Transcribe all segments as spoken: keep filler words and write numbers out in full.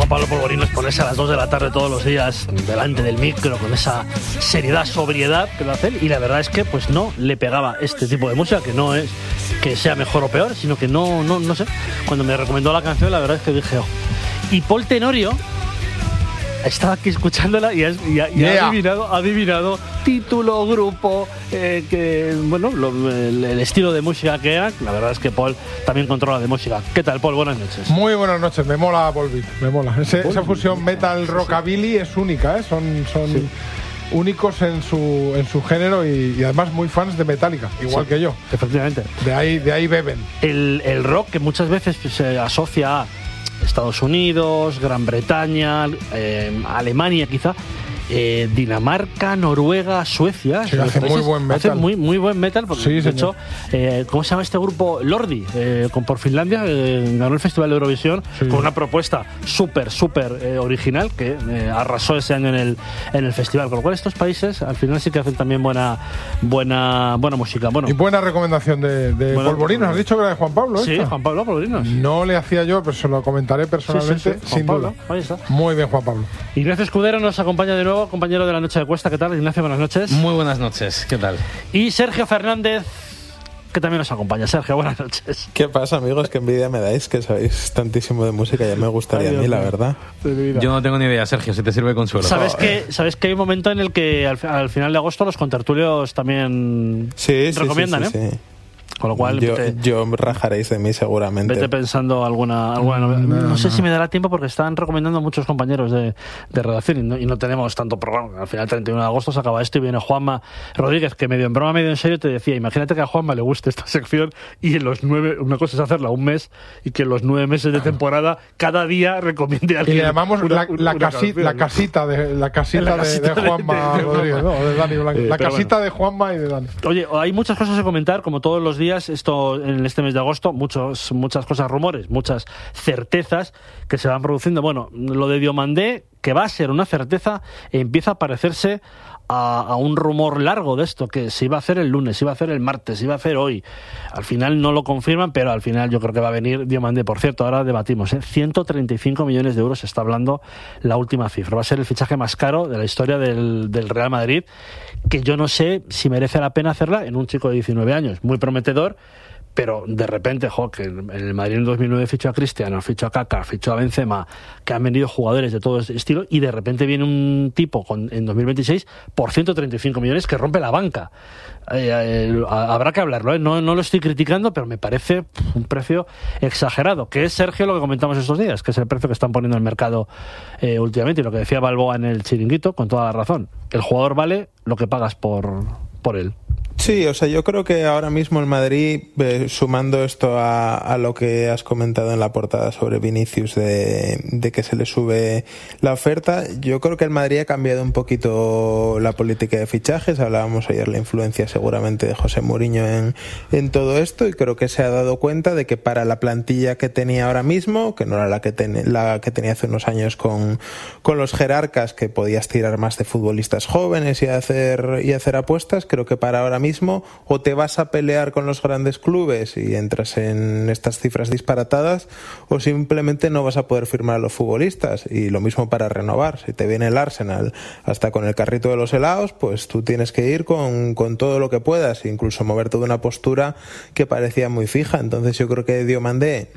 Pablo Polvorinos ponerse a las dos de la tarde todos los días delante del micro con esa seriedad, sobriedad que lo hace él, y la verdad es que pues no le pegaba este tipo de música, que no es que sea mejor o peor, sino que no, no, no sé. Cuando me recomendó la canción, la verdad es que dije, oh. Y Paul Tenorio estaba aquí escuchándola y ha, y ha, y yeah. ha adivinado, ha adivinado título, grupo, eh, que bueno, lo, el, el estilo de música que era. La verdad es que Paul también controla de música. ¿Qué tal, Paul? Buenas noches. Muy buenas noches, me mola Volbeat, me mola. Ese, esa fusión metal rockabilly es única, ¿eh? Son, son sí. únicos en su en su género y, y además muy fans de Metallica, igual sí, que yo. Efectivamente. De ahí, de ahí beben. El, el rock que muchas veces se asocia a Estados Unidos, Gran Bretaña, eh, Alemania quizá, eh, Dinamarca, Noruega, Suecia. Sí, hace muy buen metal. Hace muy, muy buen metal, porque sí, de señor. hecho, eh, ¿cómo se llama este grupo? Lordi, eh, con por Finlandia, eh, ganó el Festival de Eurovisión sí. con una propuesta súper, súper eh, original que eh, arrasó ese año en el, en el festival. Con lo cual estos países al final sí que hacen también buena, buena, buena música. Bueno, y buena recomendación de, de bueno, Polvorinos. ¿Has dicho que era de Juan Pablo? Sí, esta? Juan Pablo Polvorinos. No le hacía yo, pero se lo comentaré personalmente, sí, sí, sí. sin Juan duda. Pablo, ahí está. Muy bien, Juan Pablo. Ignacio Escudero nos acompaña de nuevo, compañero de la Noche de Cuesta. ¿Qué tal, Ignacio? Buenas noches. Muy buenas noches, ¿qué tal? Y Sergio Fernández, que también nos acompaña. Sergio, buenas noches. ¿Qué pasa, amigos? Qué envidia me dais, que sabéis tantísimo de música. Ya me gustaría Ay, a mí, la verdad. Yo no tengo ni idea, Sergio, si te sirve de consuelo. ¿Sabes que, ¿Sabes que hay un momento en el que al, al final de agosto los contertulios también sí, recomiendan, sí, sí, ¿eh? Sí. Con lo cual, yo, vete, yo rajaréis de mí seguramente. Vete pensando alguna, alguna novedad. No, no sé no. si me dará tiempo porque están recomendando muchos compañeros de, de redacción y no, y no tenemos tanto programa. Al final, el treinta y uno de agosto se acaba esto y viene Juanma Rodríguez, que medio en broma, medio en serio te decía, imagínate que a Juanma le guste esta sección y en los nueve, una cosa es hacerla un mes y que en los nueve meses de temporada cada día recomiende a alguien. Y le llamamos una, la, la, una casi, la casita de la casita, la casita de, de Juanma de, de, Rodríguez, de, no, de Dani Blanco. Eh, la casita bueno. de Juanma y de Dani. Oye, hay muchas cosas a comentar, como todos los días, esto en este mes de agosto, muchos, muchas cosas, rumores, muchas certezas que se van produciendo. Bueno, lo de Diomandé, que va a ser una certeza, empieza a parecerse a, a un rumor largo de esto, que se iba a hacer el lunes, se iba a hacer el martes, se iba a hacer hoy. Al final no lo confirman, pero al final yo creo que va a venir Diomandé. Por cierto, ahora debatimos, ¿eh? ciento treinta y cinco millones de euros, se está hablando la última cifra. Va a ser el fichaje más caro de la historia del, del Real Madrid, que yo no sé si merece la pena hacerla en un chico de diecinueve años, muy prometedor. Pero de repente, jo, que en el Madrid en dos mil nueve fichó a Cristiano, fichó a Kaká, fichó a Benzema, que han venido jugadores de todo ese estilo, y de repente viene un tipo con, en dos mil veintiséis por ciento treinta y cinco millones que rompe la banca. Eh, eh, habrá que hablarlo, ¿eh? no, no lo estoy criticando, pero me parece un precio exagerado, que es, Sergio, lo que comentamos estos días, que es el precio que están poniendo en el mercado eh, últimamente, y lo que decía Balboa en el chiringuito, con toda la razón. El jugador vale lo que pagas por, por él. Sí, o sea, yo creo que ahora mismo el Madrid, eh, sumando esto a, a lo que has comentado en la portada sobre Vinicius, de, de que se le sube la oferta, yo creo que el Madrid ha cambiado un poquito la política de fichajes. Hablábamos ayer la influencia seguramente de José Mourinho en, en todo esto, y creo que se ha dado cuenta de que para la plantilla que tenía ahora mismo, que no era la que, ten, la que tenía hace unos años con, con los jerarcas, que podías tirar más de futbolistas jóvenes y hacer, y hacer apuestas, creo que para ahora mismo o te vas a pelear con los grandes clubes y entras en estas cifras disparatadas, o simplemente no vas a poder firmar a los futbolistas. Y lo mismo para renovar. Si te viene el Arsenal hasta con el carrito de los helados, pues tú tienes que ir con, con todo lo que puedas, incluso moverte de una postura que parecía muy fija. Entonces yo creo que Diomandé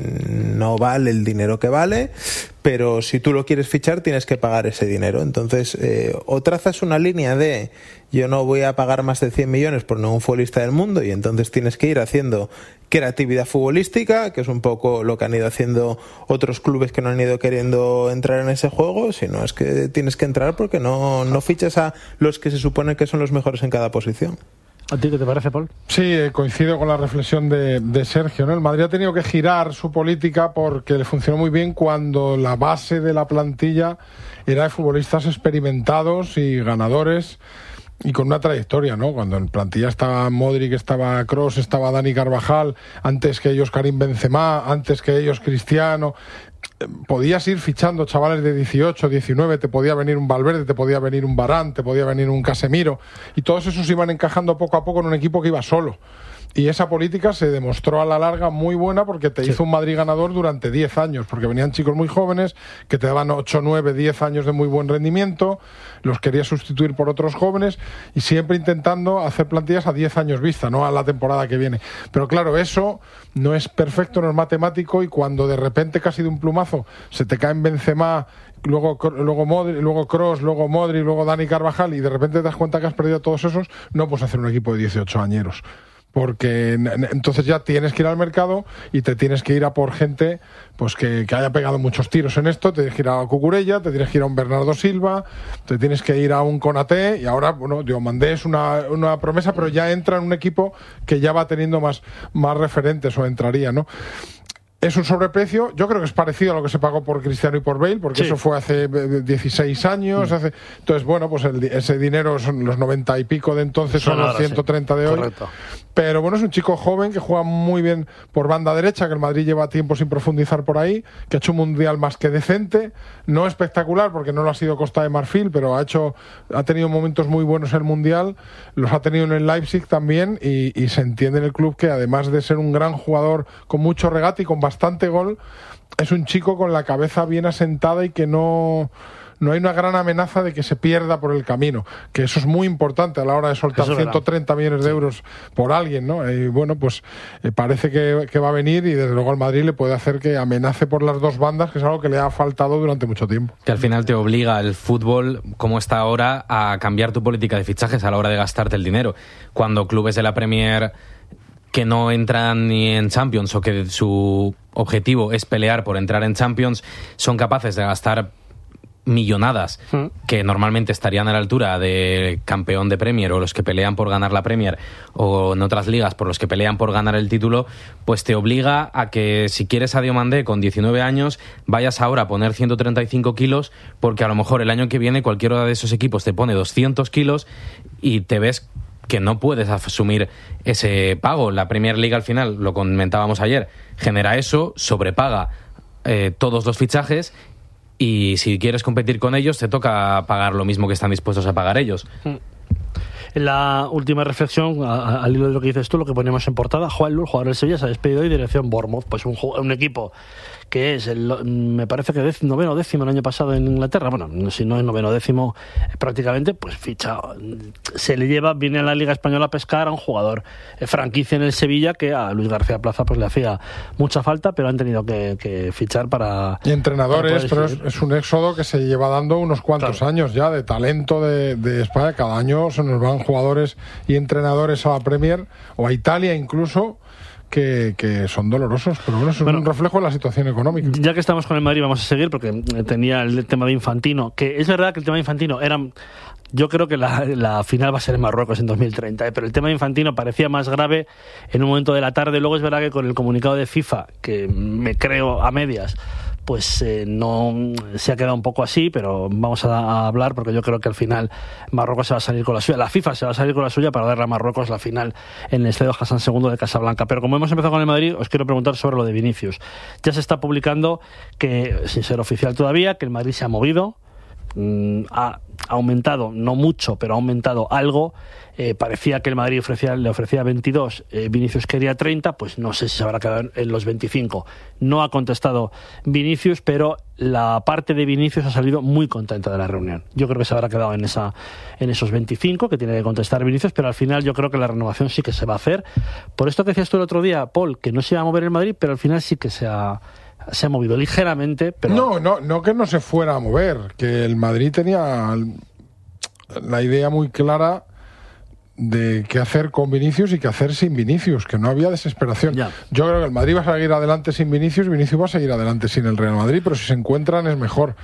no vale el dinero que vale, pero si tú lo quieres fichar tienes que pagar ese dinero. Entonces eh, o trazas una línea de yo no voy a pagar más de cien millones por ningún futbolista del mundo, y entonces tienes que ir haciendo creatividad futbolística, que es un poco lo que han ido haciendo otros clubes que no han ido queriendo entrar en ese juego, sino es que tienes que entrar porque no, no fichas a los que se supone que son los mejores en cada posición. ¿A ti qué te parece, Paul? Sí, eh, coincido con la reflexión de, de Sergio, ¿no? El Madrid ha tenido que girar su política porque le funcionó muy bien cuando la base de la plantilla era de futbolistas experimentados y ganadores y con una trayectoria, ¿no? Cuando en plantilla estaba Modric, estaba Kroos, estaba Dani Carvajal, antes que ellos Karim Benzema, antes que ellos Cristiano. Podías ir fichando chavales de dieciocho, diecinueve, te podía venir un Valverde, te podía venir un Varane, te podía venir un Casemiro, y todos esos iban encajando poco a poco en un equipo que iba solo. Y esa política se demostró a la larga muy buena porque te sí. hizo un Madrid ganador durante diez años, porque venían chicos muy jóvenes que te daban ocho, nueve, diez años de muy buen rendimiento, los querías sustituir por otros jóvenes y siempre intentando hacer plantillas a diez años vista, no a la temporada que viene. Pero claro, eso no es perfecto, no es matemático, y cuando de repente casi de un plumazo se te caen Benzema, luego luego Modri, luego Kroos, luego Modri, luego Dani Carvajal, y de repente te das cuenta que has perdido a todos esos, no puedes hacer un equipo de dieciocho añeros. Porque entonces ya tienes que ir al mercado y te tienes que ir a por gente pues que, que haya pegado muchos tiros en esto. Te tienes que ir a Cucurella, te tienes que ir a un Bernardo Silva, te tienes que ir a un Konaté, y ahora, bueno, Diomandé es una, una promesa, pero ya entra en un equipo que ya va teniendo más, más referentes, o entraría, ¿no? Es un sobreprecio, yo creo que es parecido a lo que se pagó por Cristiano y por Bale, porque sí. eso fue hace dieciséis años, mm. hace, entonces bueno, pues el, ese dinero son los noventa y pico de entonces, son, son los ciento treinta sí. de hoy. Correcto. Pero bueno, es un chico joven que juega muy bien por banda derecha, que el Madrid lleva tiempo sin profundizar por ahí, que ha hecho un mundial más que decente, no espectacular porque no lo ha sido Costa de Marfil, pero ha hecho, ha tenido momentos muy buenos en el mundial, los ha tenido en el Leipzig también, y, y se entiende en el club que además de ser un gran jugador con mucho regate y con bastante gol, es un chico con la cabeza bien asentada y que no, no hay una gran amenaza de que se pierda por el camino, que eso es muy importante a la hora de soltar ciento treinta millones de euros por alguien, ¿no? Y bueno, pues eh, parece que, que va a venir, y desde luego al Madrid le puede hacer que amenace por las dos bandas, que es algo que le ha faltado durante mucho tiempo. Que al final te obliga el fútbol, como está ahora, a cambiar tu política de fichajes a la hora de gastarte el dinero. Cuando clubes de la Premier que no entran ni en Champions, o que su objetivo es pelear por entrar en Champions, son capaces de gastar millonadas mm. que normalmente estarían a la altura de campeón de Premier, o los que pelean por ganar la Premier, o en otras ligas por los que pelean por ganar el título, pues te obliga a que, si quieres a Diomandé con diecinueve años, vayas ahora a poner ciento treinta y cinco kilos, porque a lo mejor el año que viene cualquiera de esos equipos te pone doscientos kilos y te ves que no puedes asumir ese pago. La Premier League, al final, lo comentábamos ayer, genera eso, sobrepaga eh, todos los fichajes, y si quieres competir con ellos te toca pagar lo mismo que están dispuestos a pagar ellos. En la última reflexión, a, al hilo de lo que dices tú, lo que poníamos en portada, Juan Luz, jugador del Sevilla, se ha despedido, y dirección Bournemouth, pues un, un equipo que es, el, me parece que dec, noveno décimo el año pasado en Inglaterra, bueno, si no es noveno décimo prácticamente, pues ficha, se le lleva, viene a la Liga Española a pescar a un jugador eh, franquicia en el Sevilla, que a Luis García Plaza pues le hacía mucha falta, pero han tenido que, que fichar para... Y entrenadores, para pero es, es un éxodo que se lleva dando unos cuantos claro. años ya, de talento de, de España. Cada año se nos van jugadores y entrenadores a la Premier, o a Italia incluso, Que, que son dolorosos, pero bueno, es bueno, un reflejo de la situación económica. Ya que estamos con el Madrid, vamos a seguir, porque tenía el tema de Infantino, que es verdad que el tema de Infantino era... Yo creo que la, la final va a ser en Marruecos en dos mil treinta, ¿eh? Pero el tema de Infantino parecía más grave en un momento de la tarde. Luego es verdad que con el comunicado de FIFA, que me creo a medias, pues eh, no se ha quedado un poco así, pero vamos a, a hablar, porque yo creo que al final Marruecos se va a salir con la suya, la FIFA se va a salir con la suya para darle a Marruecos la final en el Estadio Hassan segundo de Casablanca. Pero como hemos empezado con el Madrid, os quiero preguntar sobre lo de Vinicius. Ya se está publicando que, sin ser oficial todavía, que el Madrid se ha movido, mmm, ha aumentado, no mucho, pero ha aumentado algo. Eh, parecía que el Madrid ofrecía, le ofrecía veintidós, eh, Vinicius quería treinta, pues no sé si se habrá quedado en los veinticinco. No ha contestado Vinicius, pero la parte de Vinicius ha salido muy contenta de la reunión. Yo creo que se habrá quedado en esa en esos veinticinco que tiene que contestar Vinicius, pero al final yo creo que la renovación sí que se va a hacer. Por esto que decías tú el otro día, Paul, que no se iba a mover el Madrid, pero al final sí que se ha... se ha movido ligeramente, pero... No, no, no que no se fuera a mover, que el Madrid tenía la idea muy clara de qué hacer con Vinicius y qué hacer sin Vinicius, que no había desesperación. Ya. Yo creo que el Madrid va a seguir adelante sin Vinicius, Vinicius va a seguir adelante sin el Real Madrid, pero si se encuentran es mejor.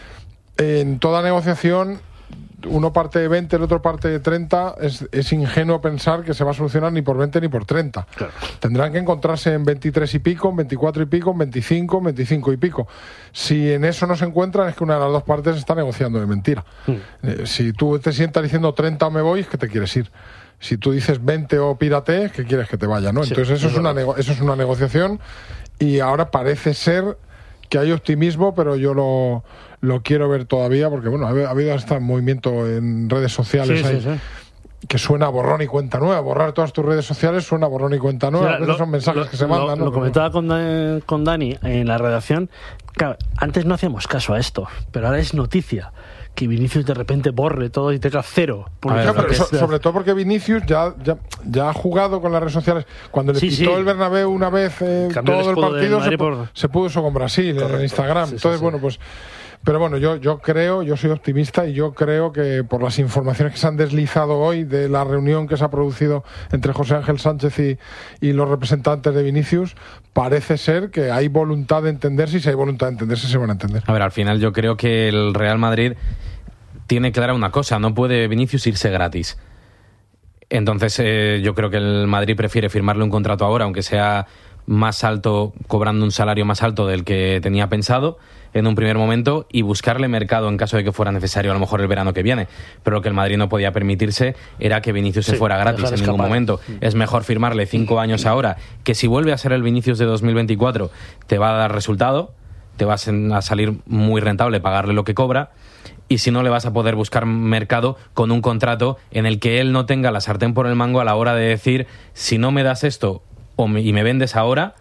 En toda negociación, uno parte de veinte, el otro parte de treinta, es, es ingenuo pensar que se va a solucionar ni por veinte ni por treinta. Claro. Tendrán que encontrarse en veintitrés y pico, en veinticuatro y pico, en veinticinco, en veinticinco y pico. Si en eso no se encuentran, es que una de las dos partes está negociando de mentira. Mm. Eh, si tú te sientas diciendo treinta o me voy, es que te quieres ir. Si tú dices veinte o pírate, es que quieres que te vaya, ¿no? Sí, entonces eso es, es una nego- eso es una negociación, y ahora parece ser que hay optimismo, pero yo lo, lo quiero ver todavía, porque bueno, ha habido hasta movimiento en redes sociales. Sí, ahí. Sí, sí. que suena borrón y cuenta nueva. Borrar todas tus redes sociales suena borrón y cuenta nueva. O sea, lo, son mensajes lo, que se lo, mandan. Lo, ¿no? lo comentaba con, con Dani en la redacción. Claro, antes no hacíamos caso a esto, pero ahora es noticia que Vinicius de repente borre todo y tenga cero. Ver, no, pero so, sobre todo porque Vinicius ya, ya, ya ha jugado con las redes sociales. Cuando le sí, pitó sí. el Bernabéu una vez eh, todo el partido, se, por... se puso con Brasil. Correcto. En Instagram. Sí, Entonces, sí, bueno, pues... Pero bueno, yo, yo creo, yo soy optimista y yo creo que por las informaciones que se han deslizado hoy de la reunión que se ha producido entre José Ángel Sánchez y, y los representantes de Vinicius, parece ser que hay voluntad de entenderse y si hay voluntad de entenderse se van a entender. A ver, al final yo creo que el Real Madrid tiene clara una cosa, no puede Vinicius irse gratis. Entonces eh, yo creo que el Madrid prefiere firmarle un contrato ahora, aunque sea más alto, cobrando un salario más alto del que tenía pensado en un primer momento, y buscarle mercado en caso de que fuera necesario a lo mejor el verano que viene. Pero lo que el Madrid no podía permitirse era que Vinicius sí, se fuera gratis en ningún momento. Sí. Es mejor firmarle cinco años ahora, que si vuelve a ser el Vinicius de dos mil veinticuatro te va a dar resultado, te va a salir muy rentable pagarle lo que cobra, y si no le vas a poder buscar mercado con un contrato en el que él no tenga la sartén por el mango a la hora de decir, si no me das esto o me, y me vendes ahora,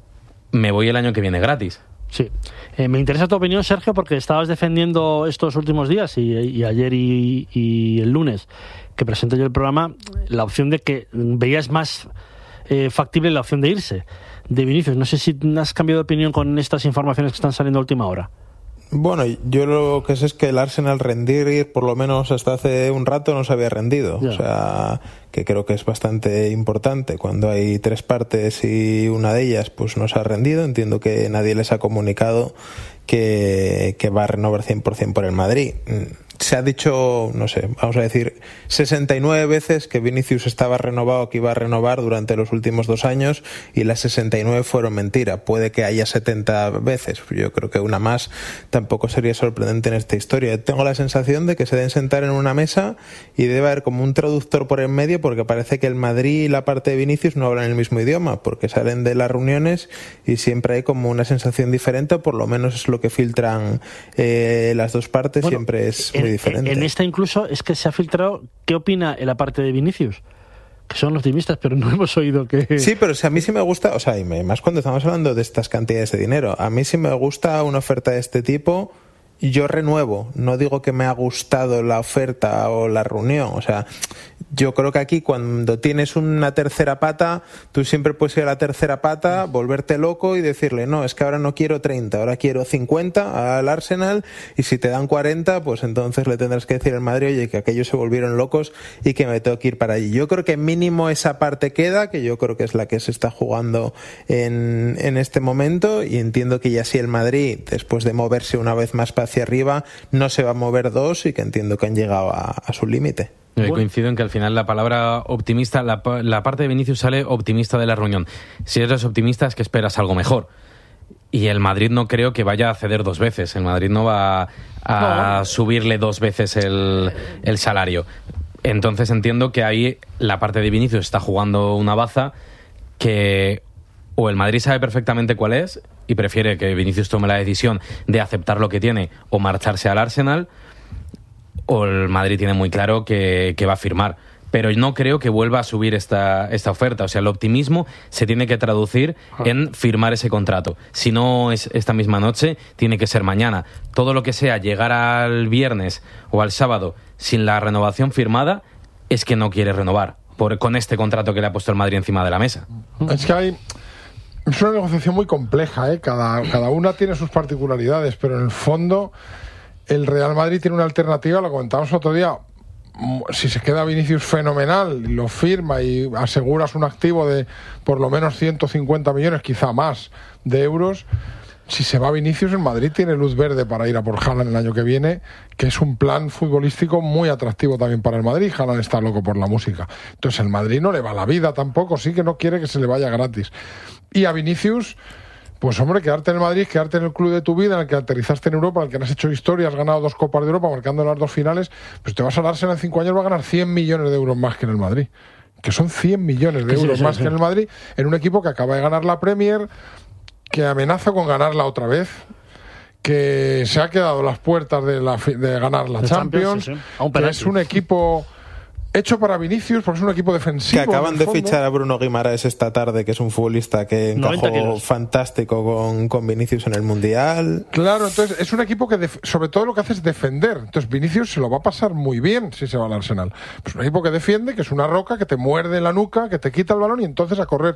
me voy el año que viene gratis. Sí. Eh, me interesa tu opinión, Sergio, porque estabas defendiendo estos últimos días y, y ayer y, y el lunes que presenté yo el programa la opción de que veías más eh, factible la opción de irse de Vinicius. No sé si has cambiado de opinión con estas informaciones que están saliendo a última hora. Bueno, yo lo que sé es que el Arsenal rendir, por lo menos hasta hace un rato, no se había rendido. Ya. O sea, que creo que es bastante importante. Cuando hay tres partes y una de ellas pues no se ha rendido, entiendo que nadie les ha comunicado que, que va a renovar cien por ciento por el Madrid. Se ha dicho, no sé, vamos a decir, sesenta y nueve veces que Vinicius estaba renovado, que iba a renovar durante los últimos dos años, y las sesenta y nueve fueron mentira. Puede que haya setenta veces. Yo creo que una más tampoco sería sorprendente en esta historia. Tengo la sensación de que se deben sentar en una mesa y debe haber como un traductor por en medio, porque parece que el Madrid y la parte de Vinicius no hablan el mismo idioma, porque salen de las reuniones y siempre hay como una sensación diferente, o por lo menos es lo que filtran eh, las dos partes, bueno, siempre es muy diferente. En esta incluso es que se ha filtrado qué opina en la parte de Vinicius, que son optimistas, pero no hemos oído que... Sí, pero si a mí sí me gusta, o sea, y más cuando estamos hablando de estas cantidades de dinero, a mí sí me gusta una oferta de este tipo. Yo renuevo, no digo que me ha gustado la oferta o la reunión, o sea, yo creo que aquí cuando tienes una tercera pata, tú siempre puedes ir a la tercera pata, volverte loco y decirle, no, es que ahora no quiero treinta, ahora quiero cincuenta al Arsenal, y si te dan cuarenta, pues entonces le tendrás que decir al Madrid, oye, que aquellos se volvieron locos y que me tengo que ir para allí. Yo creo que mínimo esa parte queda, que yo creo que es la que se está jugando en, en este momento, y entiendo que ya si el Madrid, después de moverse una vez más para hacia arriba, no se va a mover dos, y que entiendo que han llegado a, a su límite. Yo coincido en que al final la palabra optimista, la, la parte de Vinicius sale optimista de la reunión. Si eres optimista es que esperas algo mejor. Y el Madrid no creo que vaya a ceder dos veces. El Madrid no va a no. subirle dos veces el, el salario. Entonces entiendo que ahí la parte de Vinicius está jugando una baza que o el Madrid sabe perfectamente cuál es y prefiere que Vinicius tome la decisión de aceptar lo que tiene o marcharse al Arsenal, o el Madrid tiene muy claro que, que va a firmar. Pero no creo que vuelva a subir esta, esta oferta. O sea, el optimismo se tiene que traducir en firmar ese contrato. Si no es esta misma noche, tiene que ser mañana. Todo lo que sea llegar al viernes o al sábado sin la renovación firmada es que no quiere renovar por, con este contrato que le ha puesto el Madrid encima de la mesa. Es que hay... Es una negociación muy compleja, ¿eh? Cada, cada una tiene sus particularidades, pero en el fondo el Real Madrid tiene una alternativa, lo comentábamos otro día. Si se queda Vinicius fenomenal, lo firma y aseguras un activo de por lo menos ciento cincuenta millones, quizá más, de euros. Si se va Vinicius, el Madrid tiene luz verde para ir a por Haaland el año que viene, que es un plan futbolístico muy atractivo también para el Madrid. Haaland está loco por la música. Entonces el Madrid no le va la vida tampoco, sí que no quiere que se le vaya gratis. Y a Vinicius, pues hombre, quedarte en el Madrid, quedarte en el club de tu vida, en el que aterrizaste en Europa, en el que has hecho historia, has ganado dos Copas de Europa, marcando las dos finales, pues te vas a darse en cinco años, va a ganar cien millones de euros más que en el Madrid. Que son cien millones de euros sí, sí, más sí. que en el Madrid, en un equipo que acaba de ganar la Premier, que amenaza con ganarla otra vez, que se ha quedado a las puertas de, la, de ganar la Champions, Champions sí, sí. que es un equipo hecho para Vinicius, porque es un equipo defensivo. Que acaban de fichar a Bruno Guimaraes esta tarde, que es un futbolista que encajó fantástico con, con Vinicius en el Mundial. Claro, entonces es un equipo que def- sobre todo lo que hace es defender. Entonces Vinicius se lo va a pasar muy bien si se va al Arsenal. Pues un equipo que defiende, que es una roca, que te muerde la nuca, que te quita el balón y entonces a correr.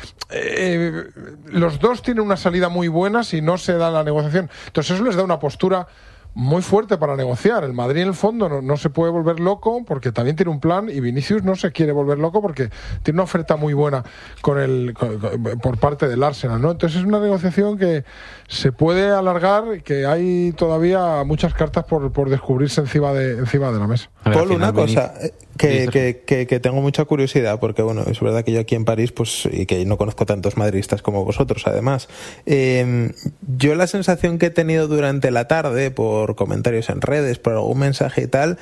Eh, los dos tienen una salida muy buena si no se da la negociación. Entonces eso les da una postura muy fuerte para negociar. El Madrid en el fondo no, no se puede volver loco porque también tiene un plan, y Vinicius no se quiere volver loco porque tiene una oferta muy buena con el con, con, por parte del Arsenal, ¿no? Entonces es una negociación que se puede alargar, que hay todavía muchas cartas por, por descubrirse encima de encima de la mesa. Paul, una cosa que, que, que, que tengo mucha curiosidad, porque bueno, es verdad que yo aquí en París, pues, y que no conozco tantos madridistas como vosotros, además, eh, yo la sensación que he tenido durante la tarde, por comentarios en redes, por algún mensaje y tal,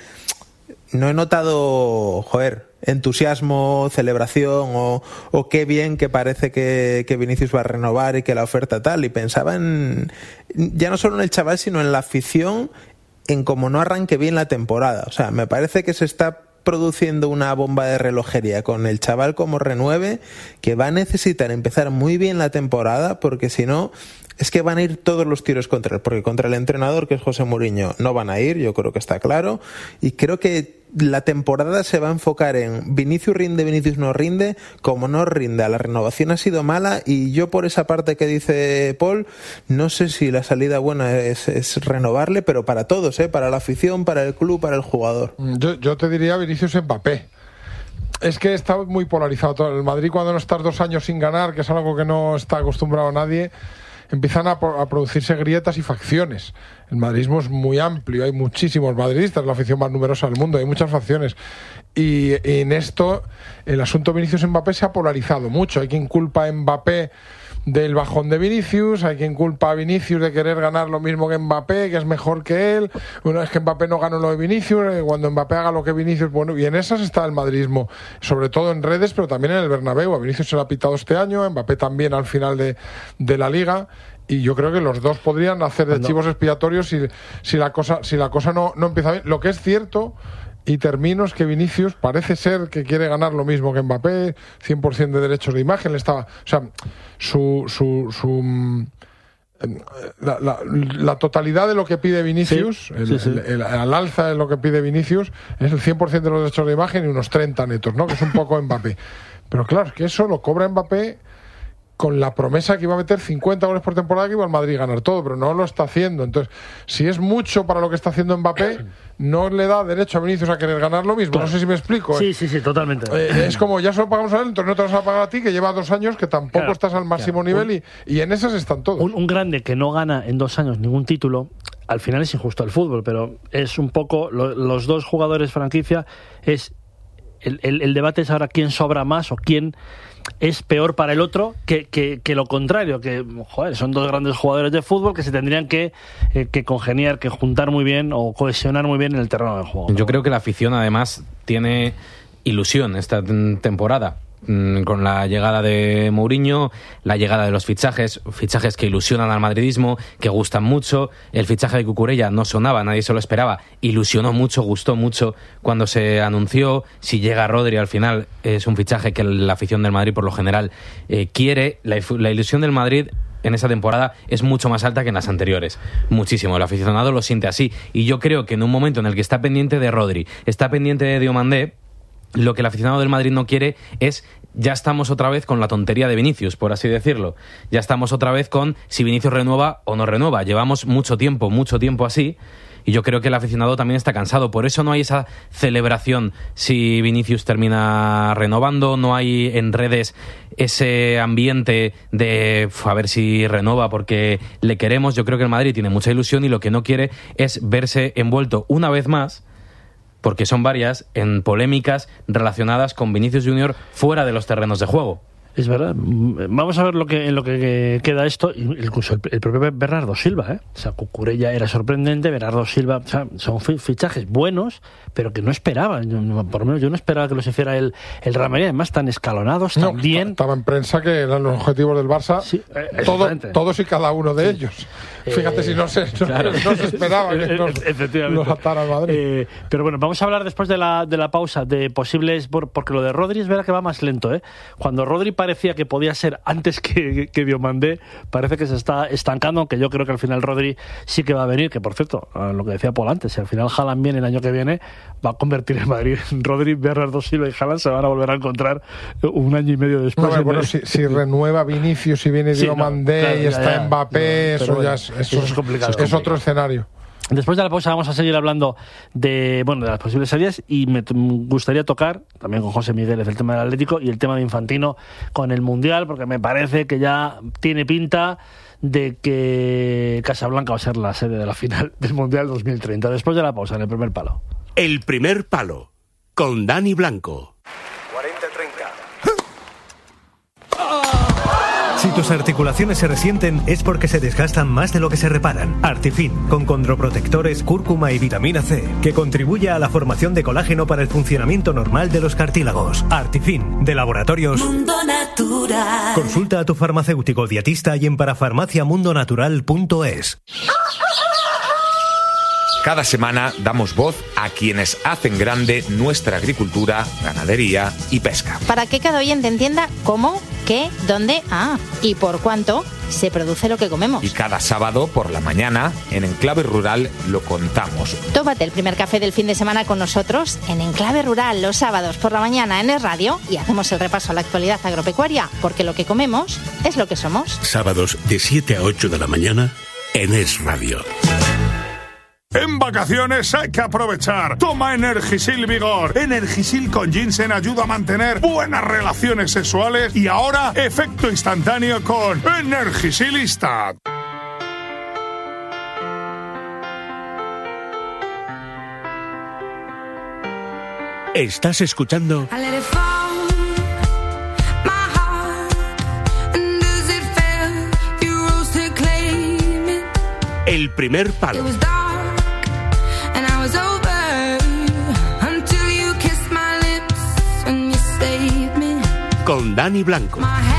no he notado, joder, entusiasmo, celebración o, o qué bien que parece que, que Vinicius va a renovar y que la oferta tal, y pensaba en, ya no solo en el chaval, sino en la afición, en cómo no arranque bien la temporada. O sea, me parece que se está produciendo una bomba de relojería con el chaval como renueve, que va a necesitar empezar muy bien la temporada, porque si no, es que van a ir todos los tiros contra él, porque contra el entrenador, que es José Mourinho, no van a ir, yo creo que está claro, y creo que la temporada se va a enfocar en Vinicius rinde, Vinicius no rinde, como no rinda, la renovación ha sido mala, y yo por esa parte que dice Paul, no sé si la salida buena es, es renovarle, pero para todos, ¿eh? Para la afición, para el club, para el jugador. Yo, yo te diría Vinicius Mbappé. Es que está muy polarizado todo. El Madrid, cuando no estás dos años sin ganar, que es algo que no está acostumbrado a nadie, empiezan a, a producirse grietas y facciones. El madridismo es muy amplio, hay muchísimos madridistas, la afición más numerosa del mundo, hay muchas facciones. Y, y en esto, el asunto Vinicius-Mbappé se ha polarizado mucho. Hay quien culpa a Mbappé del bajón de Vinicius, hay quien culpa a Vinicius de querer ganar lo mismo que Mbappé, que es mejor que él. Bueno, es que Mbappé no ganó lo de Vinicius, cuando Mbappé haga lo que Vinicius, bueno, y en esas está el madridismo, sobre todo en redes, pero también en el Bernabéu. A Vinicius se lo ha pitado este año, a Mbappé también al final de, de la Liga. Y yo creo que los dos podrían hacer de chivos expiatorios si, si la cosa, si la cosa no, no empieza bien. Lo que es cierto, y termino, es que Vinicius parece ser que quiere ganar lo mismo que Mbappé, cien por ciento de derechos de imagen. Le estaba, o sea, su, su, su la, la, la totalidad de lo que pide Vinicius, sí, el, sí, sí. El, el, el alza de lo que pide Vinicius es el cien por ciento de los derechos de imagen y unos treinta netos, ¿no? Que es un poco Mbappé. Pero claro, es que eso lo cobra Mbappé con la promesa que iba a meter cincuenta goles por temporada, que iba al Madrid a ganar todo, pero no lo está haciendo. Entonces, si es mucho para lo que está haciendo Mbappé, no le da derecho a Vinicius a querer ganar lo mismo. Claro. No sé si me explico. Sí, sí, sí, totalmente. Eh, es como, ya se lo pagamos a él, entonces no te lo vas a pagar a ti, que lleva dos años, que tampoco claro, estás al máximo claro. nivel, un, y, y en esas están todos. Un, un grande que no gana en dos años ningún título, al final es injusto al fútbol, pero es un poco, lo, los dos jugadores franquicia, es el, el, el debate es ahora quién sobra más o quién es peor para el otro que, que, que lo contrario, que joder, son dos grandes jugadores de fútbol que se tendrían que, eh, que congeniar, que juntar muy bien o cohesionar muy bien en el terreno del juego. Yo creo que la afición además tiene ilusión esta temporada con la llegada de Mourinho, la llegada de los fichajes, fichajes que ilusionan al madridismo, que gustan mucho. El fichaje de Cucurella no sonaba, nadie se lo esperaba, ilusionó mucho, gustó mucho cuando se anunció. Si llega Rodri al final es un fichaje que la afición del Madrid por lo general eh, quiere. La, la ilusión del Madrid en esa temporada es mucho más alta que en las anteriores, muchísimo. El aficionado lo siente así, y yo creo que en un momento en el que está pendiente de Rodri, está pendiente de Diomandé, lo que el aficionado del Madrid no quiere es, ya estamos otra vez con la tontería de Vinicius, por así decirlo. Ya estamos otra vez con si Vinicius renueva o no renueva. Llevamos mucho tiempo, mucho tiempo así, y yo creo que el aficionado también está cansado. Por eso no hay esa celebración si Vinicius termina renovando, no hay en redes ese ambiente de uf, a ver si renova porque le queremos. Yo creo que el Madrid tiene mucha ilusión y lo que no quiere es verse envuelto una vez más, porque son varias, en polémicas relacionadas con Vinicius Junior fuera de los terrenos de juego. Es verdad. Vamos a ver lo que en lo que queda esto. Incluso el, el propio Bernardo Silva, ¿eh? O sea, Cucurella era sorprendente, Bernardo Silva, o sea, son fichajes buenos, pero que no esperaba. Yo, por lo menos yo no esperaba que los hiciera el, el Real Madrid, además tan escalonados, tan no, bien. Estaba en prensa que eran los objetivos del Barça, sí, eh, todo, todos y cada uno de sí. ellos. Fíjate eh, si no se, no, claro. no se esperaba que nos, nos atara al Madrid. Eh, pero bueno, vamos a hablar después de la, de la pausa de posibles, porque lo de Rodri es verdad que va más lento, ¿eh? Cuando Rodri parecía que podía ser antes que, que Diomandé, parece que se está estancando, aunque yo creo que al final Rodri sí que va a venir, que por cierto, lo que decía Paul antes, si al final Haaland viene el año que viene, va a convertir en Madrid. Rodri, Bernardo Silva y Haaland se van a volver a encontrar un año y medio después. No, bueno, si, si renueva Vinicius y viene sí, Diomandé no, claro, y está ya, Mbappé, no, eso ya es, eso, eso es complicado. Es, es otro escenario. Después de la pausa vamos a seguir hablando de bueno de las posibles salidas y me t- gustaría tocar también con José Miguel el tema del Atlético y el tema de Infantino con el Mundial, porque me parece que ya tiene pinta de que Casablanca va a ser la sede de la final del Mundial dos mil treinta. Después de la pausa, en el primer palo. El primer palo con Dani Blanco. cuarenta treinta. Si tus articulaciones se resienten es porque se desgastan más de lo que se reparan. Artifin, con condroprotectores, cúrcuma y vitamina C, que contribuye a la formación de colágeno para el funcionamiento normal de los cartílagos. Artifin, de Laboratorios Mundo Natural. Consulta a tu farmacéutico dietista y en parafarmacia mundo natural punto es. Cada semana damos voz a quienes hacen grande nuestra agricultura, ganadería y pesca. Para que cada oyente entienda cómo, qué, dónde, ah, y por cuánto se produce lo que comemos. Y cada sábado por la mañana, en Enclave Rural, lo contamos. Tómate el primer café del fin de semana con nosotros en Enclave Rural los sábados por la mañana en Es Radio y hacemos el repaso a la actualidad agropecuaria, porque lo que comemos es lo que somos. Sábados de siete a ocho de la mañana en Es Radio. En vacaciones hay que aprovechar. Toma Energisil Vigor. Energisil con ginseng ayuda a mantener buenas relaciones sexuales y ahora efecto instantáneo con Energisilista. Estás escuchando El primer palo. Con Dani Blanco.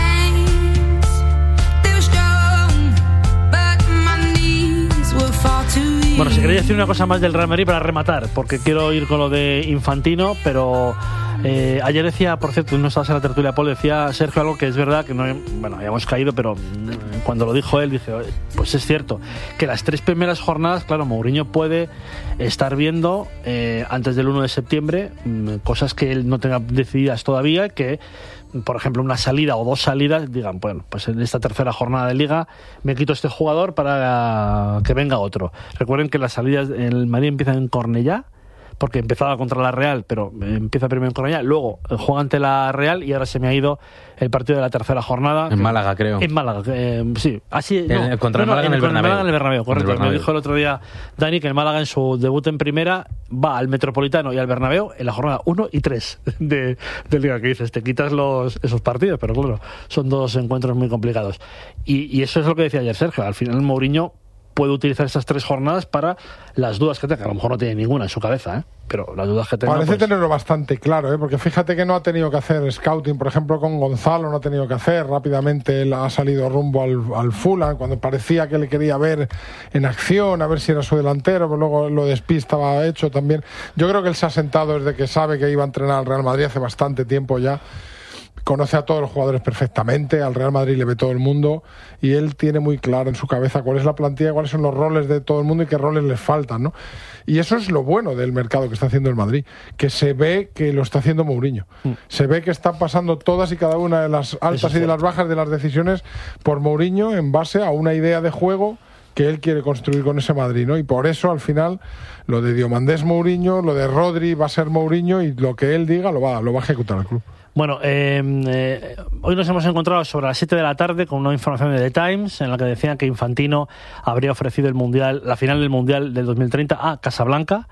Bueno, si queréis decir una cosa más del Real Madrid para rematar, porque quiero ir con lo de Infantino, pero eh, ayer decía, por cierto, no estabas en la tertulia, Paul, decía Sergio algo que es verdad, que no, bueno, habíamos caído, pero cuando lo dijo él, dije, pues es cierto, que las tres primeras jornadas, claro, Mourinho puede estar viendo eh, antes del uno de septiembre cosas que él no tenga decididas todavía, que por ejemplo, una salida o dos salidas, digan, bueno, pues en esta tercera jornada de Liga me quito este jugador para que venga otro. Recuerden que las salidas en el Madrid empiezan en Cornellá, porque empezaba contra la Real, pero empieza primero en Cornellá, luego juega ante la Real y ahora se me ha ido el partido de la tercera jornada. En Málaga, creo. En Málaga, eh, sí. Así, no, el, contra el Málaga no, en el Bernabéu. Málaga en el Bernabéu, correcto. El Bernabéu. Me dijo el otro día Dani que el Málaga en su debut en primera va al Metropolitano y al Bernabéu en la jornada uno y tres de, de Liga, que dices, te quitas los esos partidos, pero claro, son dos encuentros muy complicados. Y, y eso es lo que decía ayer Sergio, al final Mourinho puede utilizar estas tres jornadas para las dudas que tenga, que a lo mejor no tiene ninguna en su cabeza, ¿eh? Pero las dudas que tenga... Parece pues... tenerlo bastante claro, ¿eh? Porque fíjate que no ha tenido que hacer scouting, por ejemplo, con Gonzalo no ha tenido que hacer, rápidamente él ha salido rumbo al, al Fulham, cuando parecía que le quería ver en acción, a ver si era su delantero, pero luego lo de Spi estaba hecho también. Yo creo que él se ha sentado desde que sabe que iba a entrenar al Real Madrid hace bastante tiempo ya. Conoce a todos los jugadores perfectamente, al Real Madrid le ve todo el mundo y él tiene muy claro en su cabeza cuál es la plantilla, cuáles son los roles de todo el mundo y qué roles les faltan, ¿no? Y eso es lo bueno del mercado que está haciendo el Madrid, que se ve que lo está haciendo Mourinho. Mm. Se ve que están pasando todas y cada una de las altas y de las bajas de las decisiones por Mourinho en base a una idea de juego que él quiere construir con ese Madrid, ¿no? Y por eso, al final, lo de Diomandé es Mourinho, lo de Rodri va a ser Mourinho y lo que él diga lo va, lo va a ejecutar el club. Bueno, eh, eh, hoy nos hemos encontrado sobre las siete de la tarde con una información de The Times en la que decían que Infantino habría ofrecido el mundial, la final del Mundial del dos mil treinta a Casablanca.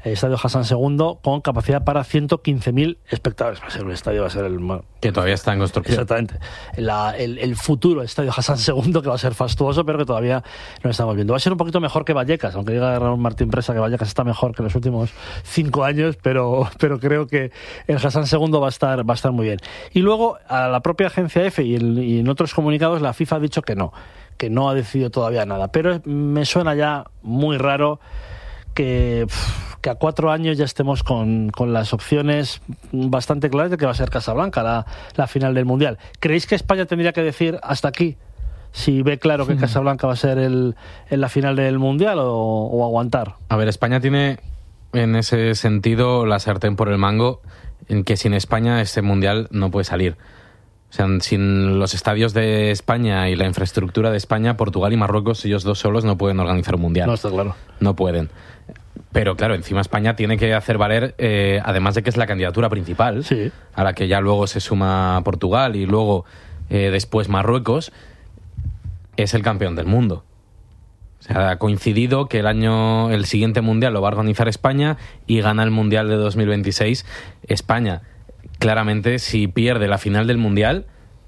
el estadio Hassan segundo, con capacidad para ciento quince mil espectadores. Va a ser un estadio, va a ser el... Que todavía está en construcción. Exactamente. La, el, el futuro estadio Hassan segundo, que va a ser fastuoso, pero que todavía no estamos viendo. Va a ser un poquito mejor que Vallecas, aunque diga Raúl Martín Presa que Vallecas está mejor que en los últimos cinco años, pero, pero creo que el Hassan segundo va a estar, va a estar muy bien. Y luego, a la propia agencia EFE y, el, y en otros comunicados, la FIFA ha dicho que no, que no ha decidido todavía nada. Pero me suena ya muy raro que, que a cuatro años ya estemos con, con las opciones bastante claras de que va a ser Casablanca la, la final del Mundial. ¿Creéis que España tendría que decir hasta aquí si ve claro que Casablanca va a ser el, en la final del Mundial o, o aguantar? A ver, España tiene en ese sentido la sartén por el mango, en que sin España este Mundial no puede salir. O sea, sin los estadios de España y la infraestructura de España, Portugal y Marruecos, ellos dos solos no pueden organizar un Mundial. No, está claro. No pueden. Pero claro, encima España tiene que hacer valer, eh, además de que es la candidatura principal, sí, a la que ya luego se suma Portugal y luego eh, después Marruecos, es el campeón del mundo. O sea, ha coincidido que el año, el siguiente Mundial lo va a organizar España y gana el Mundial de dos mil veintiséis España. Claramente, si pierde la final del Mundial,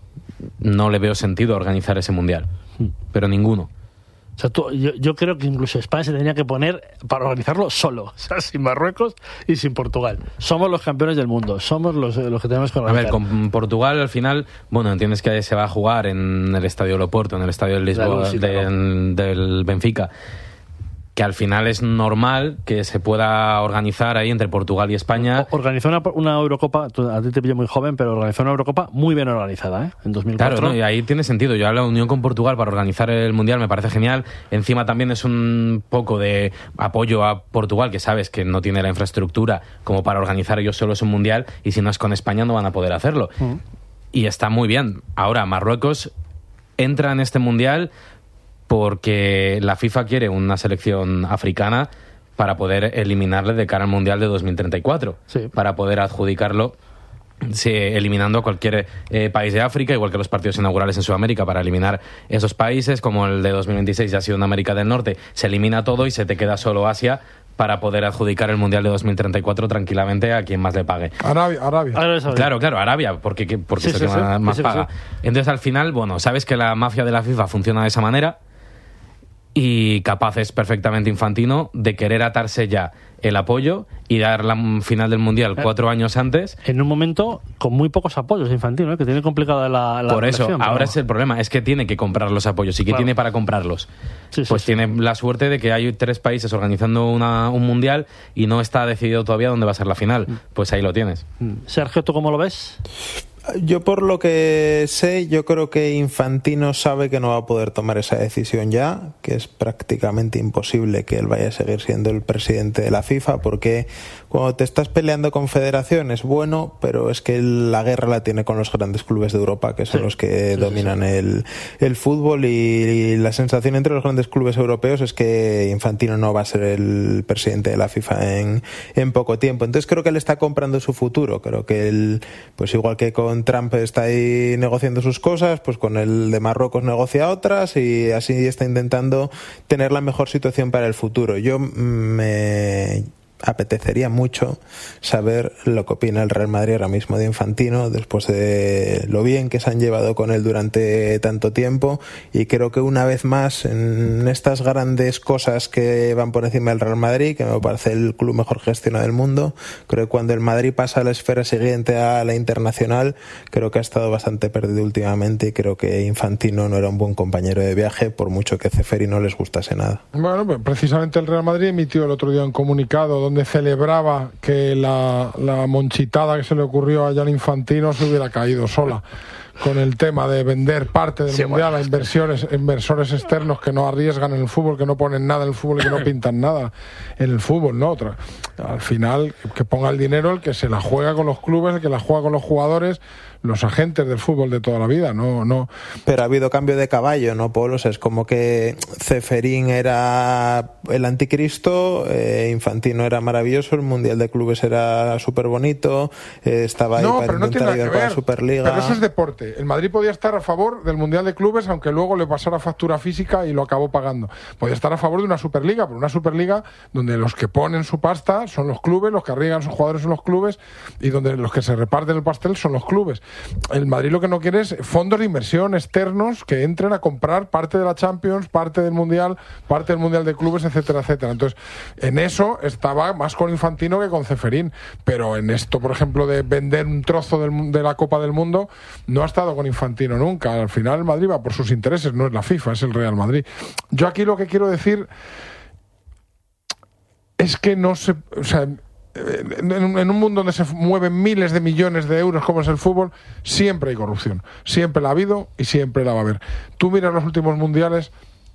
no le veo sentido organizar ese Mundial. Pero ninguno. O sea, tú, yo, yo creo que incluso España se tenía que poner para organizarlo solo, o sea, sin Marruecos y sin Portugal. Somos los campeones del mundo, somos los, los que tenemos que organizar. A ver, con Portugal al final, bueno, entiendes que se va a jugar en el Estadio Loporto, en el Estadio del Lisboa, sí, de, claro. del Benfica, que al final es normal que se pueda organizar ahí entre Portugal y España. Organizó una, una Eurocopa, a ti te pillo muy joven, pero organizó una Eurocopa muy bien organizada, ¿eh? En dos mil cuatro. Claro, ¿no? Y ahí tiene sentido. Yo la unión con Portugal para organizar el Mundial me parece genial. Encima también es un poco de apoyo a Portugal, que sabes que no tiene la infraestructura como para organizar ellos solos un Mundial, y si no es con España no van a poder hacerlo. Uh-huh. Y está muy bien. Ahora, Marruecos entra en este Mundial porque la FIFA quiere una selección africana para poder eliminarle de cara al Mundial de dos mil treinta y cuatro, sí, para poder adjudicarlo, sí, eliminando a cualquier eh, país de África, igual que los partidos inaugurales en Sudamérica, para eliminar esos países, como el de dos mil veintiséis ya ha sido en América del Norte, se elimina todo y se te queda solo Asia para poder adjudicar el Mundial de dos mil treinta y cuatro tranquilamente a quien más le pague. Arabia, Arabia. Claro, claro, Arabia, porque, porque sí, es el sí, que sí, más, más sí, paga. Sí. Entonces, al final, bueno, sabes que la mafia de la FIFA funciona de esa manera y capaz es perfectamente Infantino de querer atarse ya el apoyo y dar la final del Mundial cuatro años antes. En un momento con muy pocos apoyos Infantino, ¿eh? Que tiene complicada la, la Por eso, relación, ahora pero... es el problema, es que tiene que comprar los apoyos. ¿Y qué claro. tiene para comprarlos? Sí, sí, pues sí. tiene la suerte de que hay tres países organizando una, un Mundial y no está decidido todavía dónde va a ser la final. Pues ahí lo tienes. Sergio, ¿tú cómo lo ves? Yo por lo que sé, yo creo que Infantino sabe que no va a poder tomar esa decisión ya, que es prácticamente imposible que él vaya a seguir siendo el presidente de la FIFA, porque cuando te estás peleando con federación es bueno, pero es que la guerra la tiene con los grandes clubes de Europa, que son sí, los que sí, dominan sí, sí. El, el fútbol, y, y la sensación entre los grandes clubes europeos es que Infantino no va a ser el presidente de la FIFA en, en poco tiempo. Entonces creo que él está comprando su futuro, creo que él, pues igual que con Trump está ahí negociando sus cosas, pues con el de Marruecos negocia otras y así está intentando tener la mejor situación para el futuro. Yo me apetecería mucho saber lo que opina el Real Madrid ahora mismo de Infantino, después de lo bien que se han llevado con él durante tanto tiempo, y creo que una vez más en estas grandes cosas que van por encima del Real Madrid, que me parece el club mejor gestionado del mundo, creo que cuando el Madrid pasa a la esfera siguiente, a la internacional, creo que ha estado bastante perdido últimamente, y creo que Infantino no era un buen compañero de viaje, por mucho que Ceferi no les gustase nada. Bueno, pues precisamente el Real Madrid emitió el otro día un comunicado donde donde celebraba que la, la monchitada que se le ocurrió a Gianni Infantino se hubiera caído sola, con el tema de vender parte del sí, Mundial bueno, a inversores, inversores externos que no arriesgan en el fútbol, que no ponen nada en el fútbol y que no pintan nada en el fútbol, ¿no? Otra, al final, que ponga el dinero el que se la juega con los clubes, el que la juega con los jugadores. los agentes del fútbol de toda la vida, no, no. Pero ha habido cambio de caballo, ¿no, Paul? O sea, es como que Ceferín era el anticristo, eh, Infantino era maravilloso, el Mundial de Clubes era súper bonito, eh, estaba ahí no, para pero no intentar tiene nada ayudar que con ver. la Superliga. Pero eso es deporte. El Madrid podía estar a favor del Mundial de Clubes, aunque luego le pasara factura física y lo acabó pagando. Podía estar a favor de una Superliga, pero una Superliga donde los que ponen su pasta son los clubes, los que arriesgan sus jugadores son los clubes, y donde los que se reparten el pastel son los clubes. El Madrid lo que no quiere es fondos de inversión externos que entren a comprar parte de la Champions, parte del Mundial, parte del Mundial de Clubes, etcétera, etcétera. Entonces, en eso estaba más con Infantino que con Ceferín, pero en esto, por ejemplo, de vender un trozo del, de la Copa del Mundo, no ha estado con Infantino nunca. Al final el Madrid va por sus intereses, no es la FIFA, es el Real Madrid. Yo aquí lo que quiero decir es que no se... O sea, En, en un mundo donde se mueven miles de millones de euros como es el fútbol, siempre hay corrupción, siempre la ha habido y siempre la va a haber. Tú miras los últimos mundiales,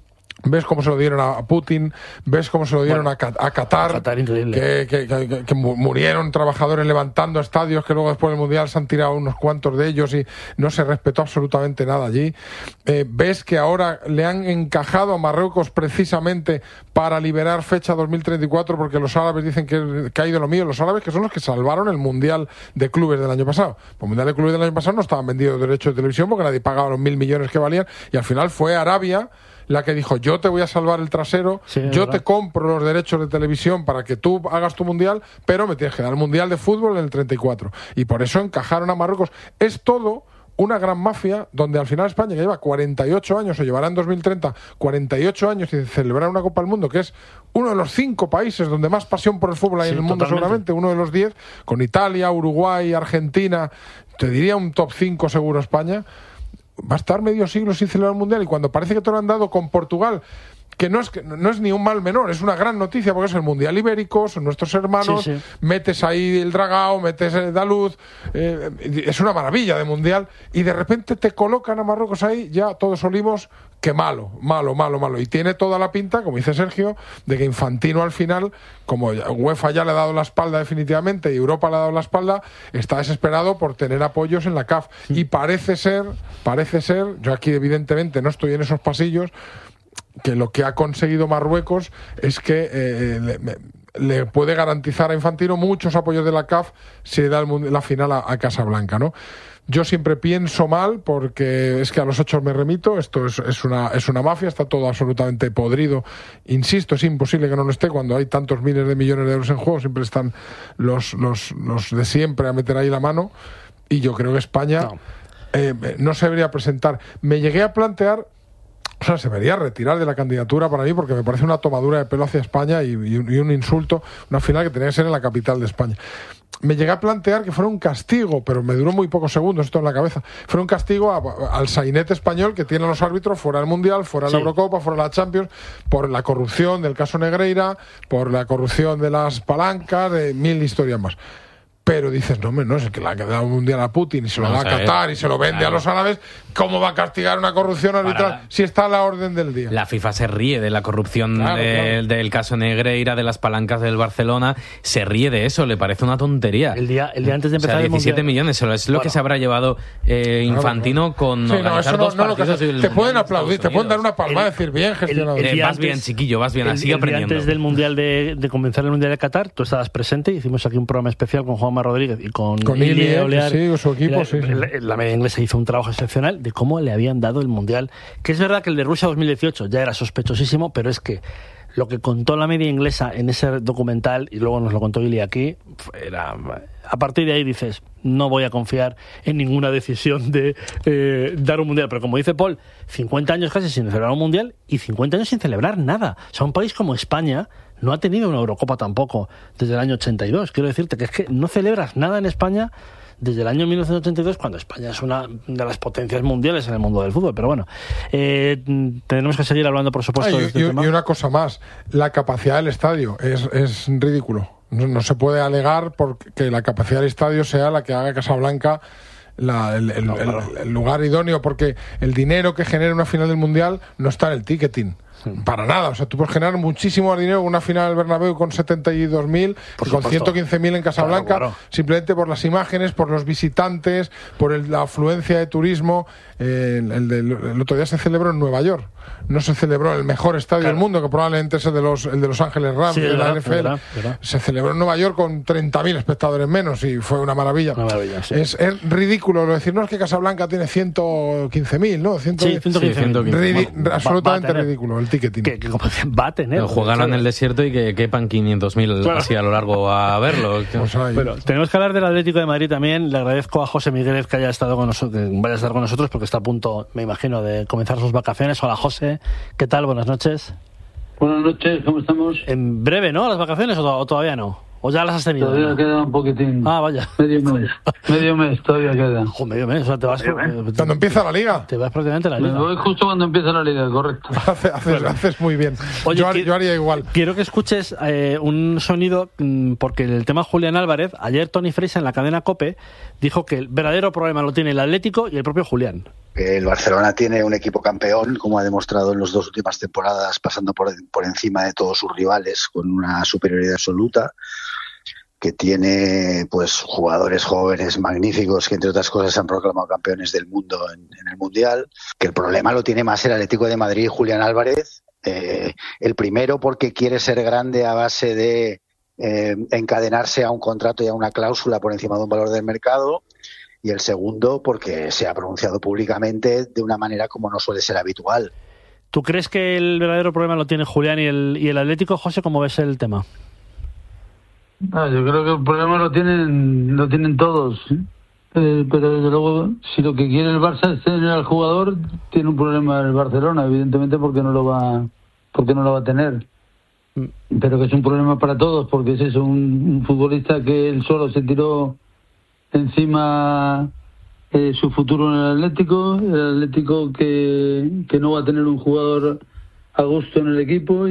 ves cómo se lo dieron a Putin, ves cómo se lo dieron bueno, a, a Qatar, Qatar increíble. Que, que, que, que murieron trabajadores levantando estadios que luego después del mundial se han tirado unos cuantos de ellos y no se respetó absolutamente nada allí. Eh, ves que ahora le han encajado a Marruecos precisamente para liberar fecha dos mil treinta y cuatro porque los árabes dicen que, que ha ido lo mío. Los árabes que son los que salvaron el mundial de clubes del año pasado. El mundial de clubes del año pasado no estaban vendidos derechos de televisión porque nadie pagaba los mil millones que valían y al final fue Arabia la que dijo, yo te voy a salvar el trasero, sí, yo verdad. te compro los derechos de televisión para que tú hagas tu mundial, pero me tienes que dar el mundial de fútbol en el treinta y cuatro. Y por eso encajaron a Marruecos. Es todo una gran mafia donde al final España, que lleva cuarenta y ocho años, o llevará en dos mil treinta cuarenta y ocho años y celebrar una Copa del Mundo, que es uno de los cinco países donde más pasión por el fútbol hay sí, en el mundo, totalmente. Seguramente, uno de los diez, con Italia, Uruguay, Argentina, te diría un top cinco seguro España. Va a estar medio siglo sin celebrar el Mundial y cuando parece que te lo han dado con Portugal, que no es, que no es ni un mal menor, es una gran noticia porque es el Mundial Ibérico, son nuestros hermanos, sí, sí. metes ahí el Dragao, metes el Daluz, eh, es una maravilla de Mundial y de repente te colocan a Marruecos ahí, ya todos olimos que malo, malo, malo, malo. Y tiene toda la pinta, como dice Sergio, de que Infantino al final, como UEFA ya le ha dado la espalda definitivamente y Europa le ha dado la espalda, está desesperado por tener apoyos en la C A F. Y parece ser, parece ser, yo aquí evidentemente no estoy en esos pasillos, que lo que ha conseguido Marruecos es que eh, le, le puede garantizar a Infantino muchos apoyos de la C A F si le da el, la final a, a Casablanca, ¿no? Yo siempre pienso mal porque es que a los hechos me remito, esto es, es, una, es una mafia, está todo absolutamente podrido. Insisto, es imposible que no lo esté cuando hay tantos miles de millones de euros en juego, siempre están los, los, los de siempre a meter ahí la mano y yo creo que España no, eh, no se debería presentar. Me llegué a plantear, o sea, se debería retirar de la candidatura para mí porque me parece una tomadura de pelo hacia España y, y, un, y un insulto, una final que tenía que ser en la capital de España. Me llegué a plantear que fuera un castigo, pero me duró muy pocos segundos esto en la cabeza. Fuera un castigo a, a, al sainete español que tienen los árbitros fuera del Mundial, fuera de la sí. Eurocopa, fuera de la Champions, por la corrupción del caso Negreira, por la corrupción de las palancas, de mil historias más. Pero dices, no, hombre, no, es el que le ha dado un mundial a Putin y se lo da a Qatar y se lo vende claro. a los árabes, ¿cómo va a castigar una corrupción arbitral Para, si está a la orden del día? La FIFA se ríe de la corrupción claro, de, claro. del caso Negreira, de las palancas del Barcelona, se ríe de eso, le parece una tontería. El día, el día antes de empezar o sea, diecisiete el millones, es lo bueno. que se habrá llevado eh, Infantino claro, con sí, no, eso no, dos no lo que partidos. Te pueden aplaudir, te pueden dar una palmada y decir, bien gestionado. El, el eh, vas antes, bien, chiquillo, vas bien, el, sigue el aprendiendo. Antes del Mundial de, de comenzar el Mundial de Qatar, tú estabas presente, hicimos aquí un programa especial con Juanma Rodríguez y con Con Ilie, Olear, sí, su equipo, la, sí, sí. La, la media inglesa hizo un trabajo excepcional de cómo le habían dado el Mundial. Que es verdad que el de Rusia dos mil dieciocho ya era sospechosísimo, pero es que lo que contó la media inglesa en ese documental, y luego nos lo contó Ilie aquí, era... A partir de ahí dices, no voy a confiar en ninguna decisión de eh, dar un Mundial. Pero como dice Paul, cincuenta años casi sin celebrar un Mundial y cincuenta años sin celebrar nada. O sea, un país como España no ha tenido una Eurocopa tampoco desde el año ochenta y dos. Quiero decirte que es que no celebras nada en España desde el año mil novecientos ochenta y dos, cuando España es una de las potencias mundiales en el mundo del fútbol. Pero bueno, eh, tenemos que seguir hablando, por supuesto, ah, y, de este y, tema. Y una cosa más, la capacidad del estadio es, es ridículo. No, no se puede alegar porque la capacidad del estadio sea la que haga Casablanca la, el, el, no, claro. el, el lugar idóneo, porque el dinero que genera una final del Mundial no está en el ticketing. para nada. O sea, tú puedes generar muchísimo más dinero con una final del Bernabéu con setenta y dos mil y con ciento quince mil en Casablanca, claro, claro. simplemente por las imágenes, por los visitantes, por el, la afluencia de turismo. Eh, el, el, del, el otro día se celebró en Nueva York. No se celebró en el mejor estadio claro. del mundo, que probablemente es el de los, el de Los Ángeles Rams, sí, de la N F L. Verdad, verdad. Se celebró en Nueva York con treinta mil espectadores menos y fue una maravilla. Una maravilla sí. es, es ridículo lo decir, no es que Casablanca tiene ciento quince mil, ¿no? ciento diez, sí, ciento quince mil. Ridi- bueno, absolutamente va, va ridículo el ticketing. Que, que como va a tener. Pero jugarlo en el desierto y que quepan quinientos mil claro. así a lo largo a verlo. Pues bueno, tenemos que hablar del Atlético de Madrid también. Le agradezco a José Miguel que haya estado con nosotros, que vaya a estar con nosotros porque está a punto, me imagino, de comenzar sus vacaciones. Hola José, ¿qué tal? Buenas noches. Buenas noches, ¿cómo estamos? En breve, ¿no? ¿Las vacaciones o, o todavía no? ¿O ya las has tenido? Todavía queda un poquitín. Ah, vaya. Medio mes. Medio mes todavía queda. Ojo, medio mes. O sea, te vas... Cuando empieza la Liga. Te vas prácticamente a la Liga. Me voy justo cuando empieza la Liga, correcto. Haces, haces, haces muy bien. Oye, yo, yo haría igual. Quiero que escuches eh, un sonido, porque el tema Julián Álvarez, ayer Toni Freisa en la cadena COPE dijo que el verdadero problema lo tiene el Atlético y el propio Julián. El Barcelona tiene un equipo campeón, como ha demostrado en las dos últimas temporadas, pasando por, por encima de todos sus rivales, con una superioridad absoluta, que tiene pues jugadores jóvenes magníficos que entre otras cosas se han proclamado campeones del mundo en, en el Mundial, que el problema lo tiene más el Atlético de Madrid y Julián Álvarez, eh, el primero porque quiere ser grande a base de eh, encadenarse a un contrato y a una cláusula por encima de un valor del mercado, y el segundo porque se ha pronunciado públicamente de una manera como no suele ser habitual. ¿Tú crees que el verdadero problema lo tiene Julián y el, y el Atlético? José, ¿cómo ves el tema? Ah, yo creo que el problema lo tienen lo tienen todos, ¿sí? eh, pero desde luego si lo que quiere el Barça es tener al jugador, tiene un problema el Barcelona, evidentemente, porque no lo va porque no lo va a tener, pero que es un problema para todos, porque es eso, un, un futbolista que él solo se tiró encima eh, su futuro en el Atlético, el Atlético que, que no va a tener un jugador a gusto en el equipo, y,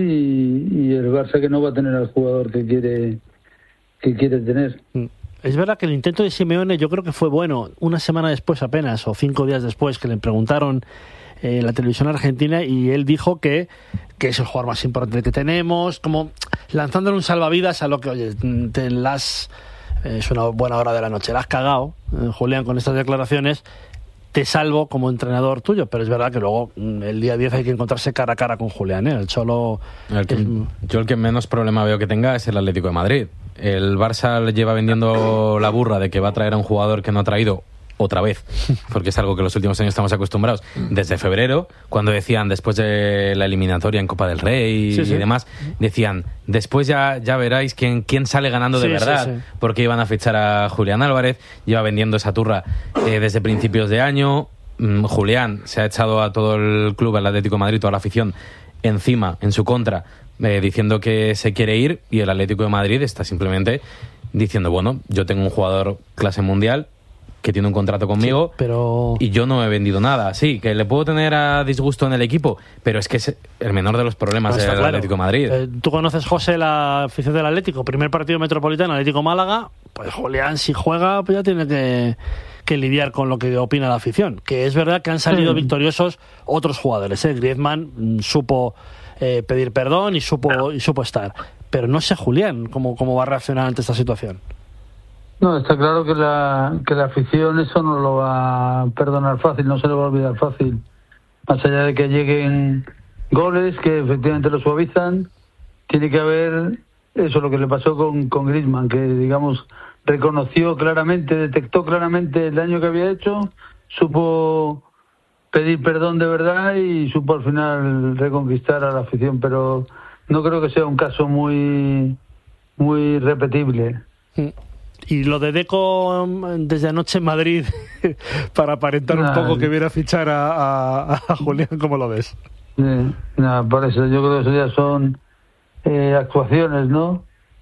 y el Barça que no va a tener al jugador que quiere que quiere tener. Es verdad que el intento de Simeone yo creo que fue bueno, una semana después apenas, o cinco días después, que le preguntaron en eh, la televisión argentina, y él dijo que, que es el jugador más importante que tenemos, como lanzándole un salvavidas a lo que, oye, te las... Eh, es una buena hora de la noche, la has cagado, eh, Julián, con estas declaraciones, te salvo como entrenador tuyo, pero es verdad que luego el día diez hay que encontrarse cara a cara con Julián, ¿eh? El Cholo... El que, es... Yo el que menos problema veo que tenga es el Atlético de Madrid. El Barça le lleva vendiendo la burra de que va a traer a un jugador que no ha traído otra vez, porque es algo que los últimos años estamos acostumbrados, desde febrero, cuando decían, después de la eliminatoria en Copa del Rey sí, y sí. demás, decían, después ya, ya veráis quién, quién sale ganando de sí, verdad, sí, sí. porque iban a fichar a Julián Álvarez, lleva vendiendo esa turra eh, desde principios de año. mm, Julián se ha echado a todo el club, al Atlético de Madrid, toda la afición, encima, en su contra, eh, diciendo que se quiere ir, y el Atlético de Madrid está simplemente diciendo, bueno, yo tengo un jugador clase mundial que tiene un contrato conmigo, sí, pero... y yo no he vendido nada. Sí, que le puedo tener a disgusto en el equipo, pero es que es el menor de los problemas no, del claro. Atlético de Madrid. Eh, Tú conoces, José, la afición del Atlético. Primer partido metropolitano, Atlético Málaga. Pues Julián, si juega, pues ya tiene que, que lidiar con lo que opina la afición. Que es verdad que han salido sí. victoriosos otros jugadores. ¿eh? Griezmann mm, supo eh, pedir perdón y supo, y supo estar. Pero no sé, Julián, cómo, cómo va a reaccionar ante esta situación. No, está claro que la que la afición eso no lo va a perdonar fácil, no se lo va a olvidar fácil. Más allá de que lleguen goles que efectivamente lo suavizan, tiene que haber eso, lo que le pasó con, con Griezmann, que digamos reconoció claramente, detectó claramente el daño que había hecho, supo pedir perdón de verdad y supo al final reconquistar a la afición, pero no creo que sea un caso muy muy repetible. Sí. Y lo de Deco desde anoche en Madrid, para aparentar nah, un poco que viene a fichar a, a, a Julián, ¿cómo lo ves? Eh, nada, por eso yo creo que eso ya son eh, actuaciones, ¿no?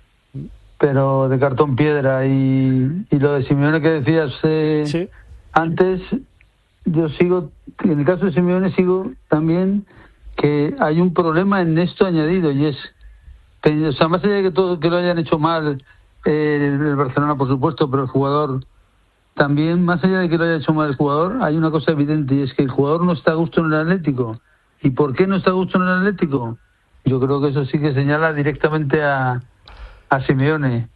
Pero de cartón piedra. Y, y lo de Simeone que decías eh, ¿sí? antes, yo sigo, en el caso de Simeone sigo también que hay un problema en esto añadido, y es, o sea, más allá de que todo que lo hayan hecho mal, El, el Barcelona, por supuesto, pero el jugador también, más allá de que lo haya hecho mal el jugador, hay una cosa evidente, y es que el jugador no está a gusto en el Atlético, ¿Y por qué no está a gusto en el Atlético? Yo creo que eso sí que señala directamente a, a Simeone.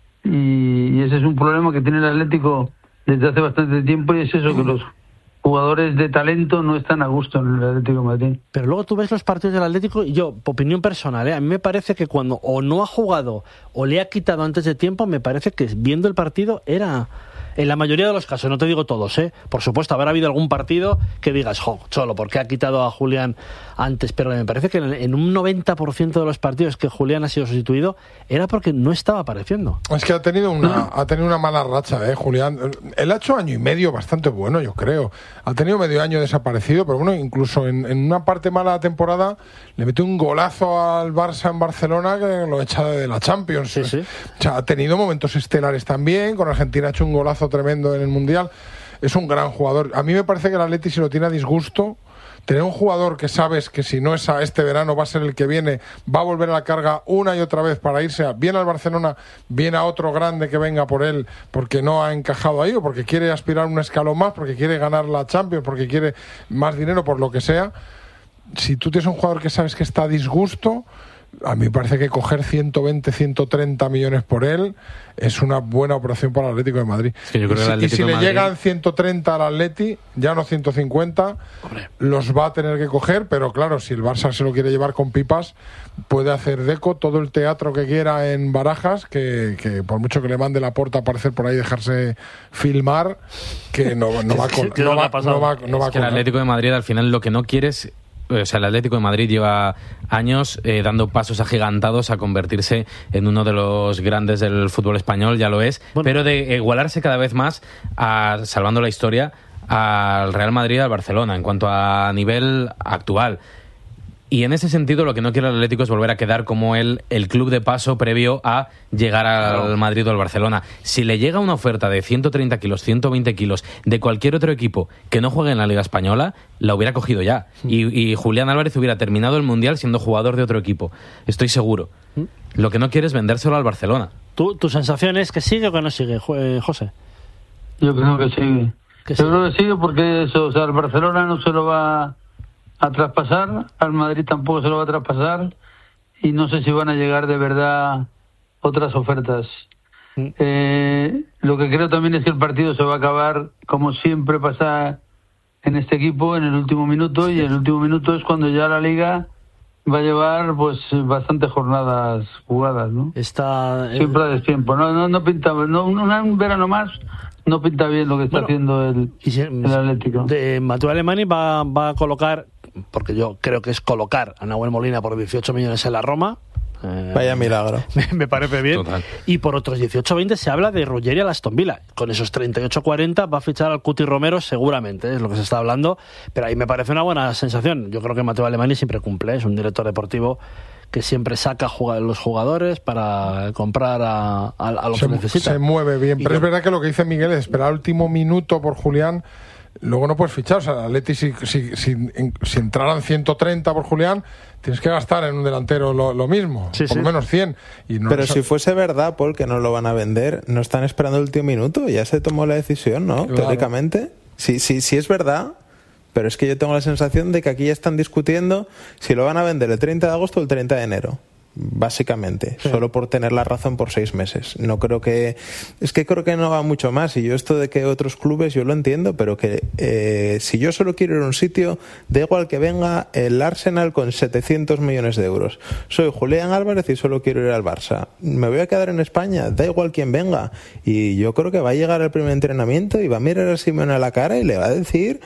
Y, y ese es un problema que tiene el Atlético desde hace bastante tiempo, y es eso, que los jugadores de talento no están a gusto en el Atlético de Madrid. Pero luego tú ves los partidos del Atlético y yo, opinión personal, ¿eh? a mí me parece que cuando o no ha jugado o le ha quitado antes de tiempo, me parece que viendo el partido era... En la mayoría de los casos, no te digo todos, ¿eh? Por supuesto, habrá habido algún partido que digas, jo, Cholo, ¿por qué ha quitado a Julián antes? Pero me parece que en un noventa por ciento de los partidos que Julián ha sido sustituido era porque no estaba apareciendo. Es que ha tenido una, ha tenido una mala racha, ¿eh, Julián? Él ha hecho año y medio bastante bueno, yo creo. Ha tenido medio año desaparecido, pero bueno, incluso en, en una parte mala de la temporada le metió un golazo al Barça en Barcelona que lo echa de la Champions. Sí, sí. O sea, ha tenido momentos estelares también. Con Argentina ha hecho un golazo tremendo en el Mundial. Es un gran jugador. A mí me parece que el Atleti, si lo tiene a disgusto, tener un jugador que sabes que si no es a este verano va a ser el que viene, va a volver a la carga una y otra vez para irse a, bien al Barcelona, bien a otro grande que venga por él porque no ha encajado ahí, o porque quiere aspirar un escalón más, porque quiere ganar la Champions, porque quiere más dinero, por lo que sea. Si tú tienes un jugador que sabes que está a disgusto, a mí me parece que coger ciento veinte, ciento treinta millones por él es una buena operación para el Atlético de Madrid. Es que yo creo y, que el si, y si Atlético le de Madrid... llegan ciento treinta al Atleti, ya no ciento cincuenta, Hombre. los va a tener que coger, pero claro, si el Barça se lo quiere llevar con pipas, puede hacer Deco todo el teatro que quiera en Barajas, que, que por mucho que le mande la porta a aparecer por ahí, dejarse filmar, que no, no va a colar. No va, no va, no va es que el Atlético de Madrid al final lo que no quiere es... O sea, el Atlético de Madrid lleva años eh, dando pasos agigantados a convertirse en uno de los grandes del fútbol español, ya lo es, bueno. pero de igualarse cada vez más, a, salvando la historia, al Real Madrid y al Barcelona en cuanto a nivel actual. Y en ese sentido lo que no quiere el Atlético es volver a quedar como el, el club de paso previo a llegar al claro. Madrid o al Barcelona. Si le llega una oferta de ciento treinta kilos, ciento veinte kilos de cualquier otro equipo que no juegue en la Liga Española, la hubiera cogido ya. Mm. Y, y Julián Álvarez hubiera terminado el Mundial siendo jugador de otro equipo. Estoy seguro. Mm. Lo que no quiere es vendérselo al Barcelona. ¿Tu, tu sensación es que sigue o que no sigue, José? Yo creo que sigue. ¿Que Yo sigue? creo que sigue porque eso, o sea, el Barcelona no se lo va a traspasar, al Madrid tampoco se lo va a traspasar, y no sé si van a llegar de verdad otras ofertas. Mm. Eh, lo que creo también es que el partido se va a acabar, como siempre pasa en este equipo, en el último minuto, y el último minuto es cuando ya la Liga va a llevar pues bastantes jornadas jugadas, ¿no? Está, eh... siempre a destiempo. No, no, no pinta, no, un verano más no pinta bien lo que está bueno, haciendo el, si, el Atlético. De, Mateu Alemany va, va a colocar, porque yo creo que es colocar a Nahuel Molina por dieciocho millones en la Roma. Eh, Vaya milagro. Me, me parece bien. Total. Y por otros dieciocho veinte se habla de Ruggeri al Aston Villa. Con esos treinta y ocho cuarenta va a fichar al Cuti Romero seguramente, es lo que se está hablando. Pero ahí me parece una buena sensación. Yo creo que Mateu Alemany siempre cumple, es un director deportivo que siempre saca a los jugadores para comprar a, a, a lo se, que necesita. Se mueve bien, pero y es verdad que lo que dice Miguel es esperar el último minuto por Julián. Luego no puedes fichar, o sea, el Atleti si, si, si, si entraran ciento treinta por Julián, tienes que gastar en un delantero lo, lo mismo, sí, por lo sí. menos cien. Y no Pero nos... si fuese verdad, Paul, que no lo van a vender, no están esperando el último minuto, ya se tomó la decisión, ¿no? Claro. Teóricamente. Sí, sí, sí es verdad, pero es que yo tengo la sensación de que aquí ya están discutiendo si lo van a vender el treinta de agosto o el treinta de enero. Básicamente, sí. Solo por tener la razón por seis meses. No creo que... Es que creo que no va mucho más. Y yo esto de que otros clubes, yo lo entiendo, pero que eh, si yo solo quiero ir a un sitio, da igual que venga el Arsenal con setecientos millones de euros. Soy Julián Álvarez y solo quiero ir al Barça. Me voy a quedar en España, da igual quién venga. Y yo creo que va a llegar al primer entrenamiento y va a mirar a Simeone a la cara y le va a decir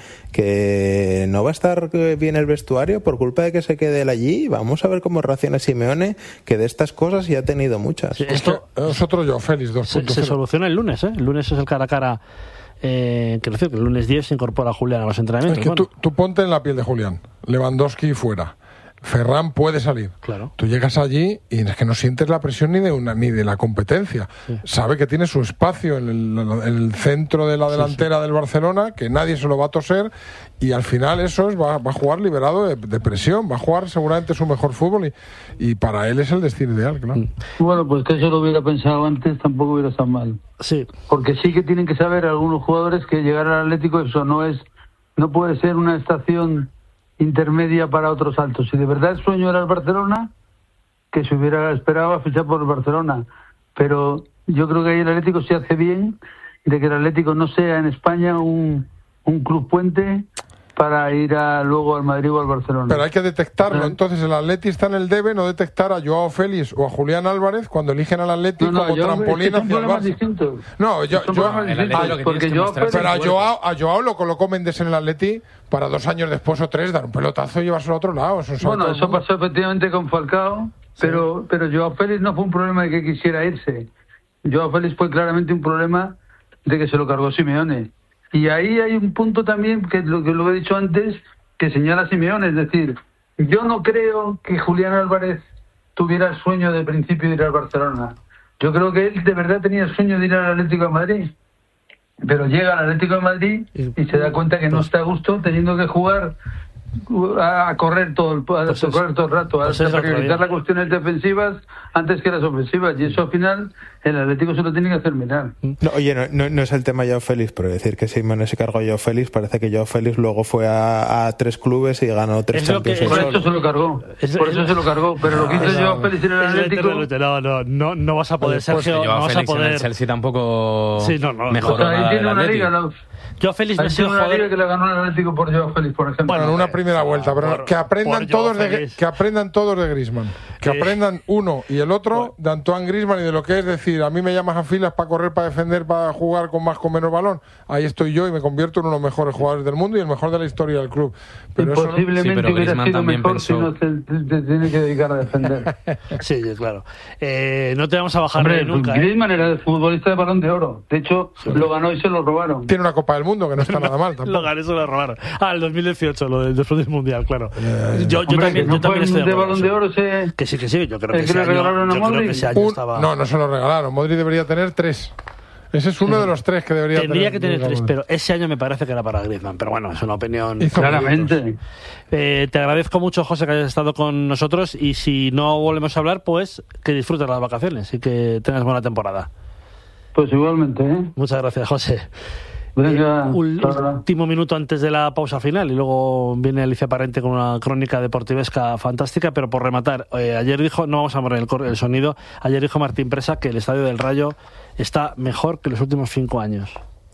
que no va a estar bien el vestuario por culpa de que se quede él allí. Vamos a ver cómo reacciona Simeone, que de estas cosas ya ha tenido muchas. Sí, esto es otro yo, Félix dos punto cero. Se, se soluciona el lunes, ¿eh? El lunes es el cara a cara. Eh, quiero decir que el lunes diez se incorpora Julián a los entrenamientos. Es que bueno. tú, tú ponte en la piel de Julián. Lewandowski fuera. Ferran puede salir. Claro. Tú llegas allí y es que no sientes la presión ni de una ni de la competencia. Sí. Sabe que tiene su espacio en el, en el centro de la delantera sí, sí. del Barcelona, que nadie se lo va a toser, y al final eso es va, va a jugar liberado de, de presión, va a jugar seguramente su mejor fútbol y, y para él es el destino ideal, claro. Mm. Bueno, pues que eso lo hubiera pensado antes, tampoco hubiera estado mal. Sí. Porque sí que tienen que saber algunos jugadores que llegar al Atlético eso no es, no puede ser una estación intermedia para otros saltos. Si de verdad el sueño era el Barcelona, que se hubiera esperado a fichar por el Barcelona. Pero yo creo que ahí el Atlético se hace bien de que el Atlético no sea en España un, un club puente para ir a, luego al Madrid o al Barcelona. Pero hay que detectarlo. ¿Eh? Entonces el Atleti está en el debe no detectar a Joao Félix o a Julián Álvarez cuando eligen al Atleti no, no, como yo, trampolín es que hacia el Barça. Distintos. No, yo, son yo, distintos, a, porque yo pero a Joao, a Joao lo colocó Méndez en el Atleti para dos años después o tres dar un pelotazo y llevarse al otro lado. Eso bueno, eso pasó efectivamente con Falcao, sí. pero pero Joao Félix no fue un problema de que quisiera irse. Joao Félix fue claramente un problema de que se lo cargó Simeone. Y ahí hay un punto también, que lo que lo he dicho antes, que señala Simeone, es decir, yo no creo que Julián Álvarez tuviera el sueño de principio de ir al Barcelona. Yo creo que él de verdad tenía el sueño de ir al Atlético de Madrid, pero llega al Atlético de Madrid y se da cuenta que no está a gusto teniendo que jugar a correr todo el, a pues correr es, todo el rato, a pues priorizar las cuestiones defensivas antes que las ofensivas, y eso al final el Atlético se lo tiene que hacer mirar. No, oye, no, no, no es el tema Joao Félix, pero decir que Simeone se cargó a Joao Félix, parece que Joao Félix luego fue a, a tres clubes y ganó tres Champions. Por eso se lo cargó, es, por eso se lo cargó, pero lo que hizo Joao Félix en el Atlético... No, no, no, no vas a poder, Sergio, no vas a poder... En el Chelsea tampoco sí, no, no, mejoró o sea, nada ahí tiene el una liga, ¿no? Joao Félix no ha sido una jugador... liga que le ganó el Atlético por Joao Félix, por ejemplo. Bueno, en una primera vuelta, pero por, que aprendan todos de, que aprendan todos de Griezmann, que eh, aprendan uno y el otro de Antoine Griezmann y de lo que es decir, a mí me llamas a filas para correr, para defender, para jugar con más, con menos balón. Ahí estoy yo y me convierto en uno de los mejores jugadores del mundo y el mejor de la historia del club. Pero posiblemente eso no... sí, hubiera sido mejor pensó... si no te, te, te tiene que dedicar a defender. Sí, claro. Eh, no te vamos a bajar Hombre, nunca. Griezmann ¿eh? era el futbolista de Balón de Oro. De hecho, sí. lo ganó y se lo robaron. Tiene una Copa del Mundo que no está nada mal. Lo gané, se lo robaron. Ah, el dos mil dieciocho, lo del después del Mundial, claro. Eh, yo, yo hombre, también, no yo también estoy de Balón de Oro se... Que sí, que sí. Yo creo que, que ese le año, regalaron a yo creo que ese año Un, estaba... No, no se lo regalaron. Modric debería tener tres. Ese es uno sí. de los tres que debería Tendría tener. Tendría que tener tres, pero ese año me parece que era para Griezmann. Pero bueno, es una opinión. Claramente. Eh, te agradezco mucho, José, que hayas estado con nosotros. Y si no volvemos a hablar, pues que disfrutes las vacaciones y que tengas buena temporada. Pues igualmente, ¿eh? Muchas gracias, José. Venga, eh, un último minuto antes de la pausa final y luego viene Alicia Parente con una crónica deportivesca fantástica, pero por rematar, eh, ayer dijo, no vamos a mover el, el sonido, ayer dijo Martín Presa que el Estadio del Rayo está mejor que los últimos cinco años.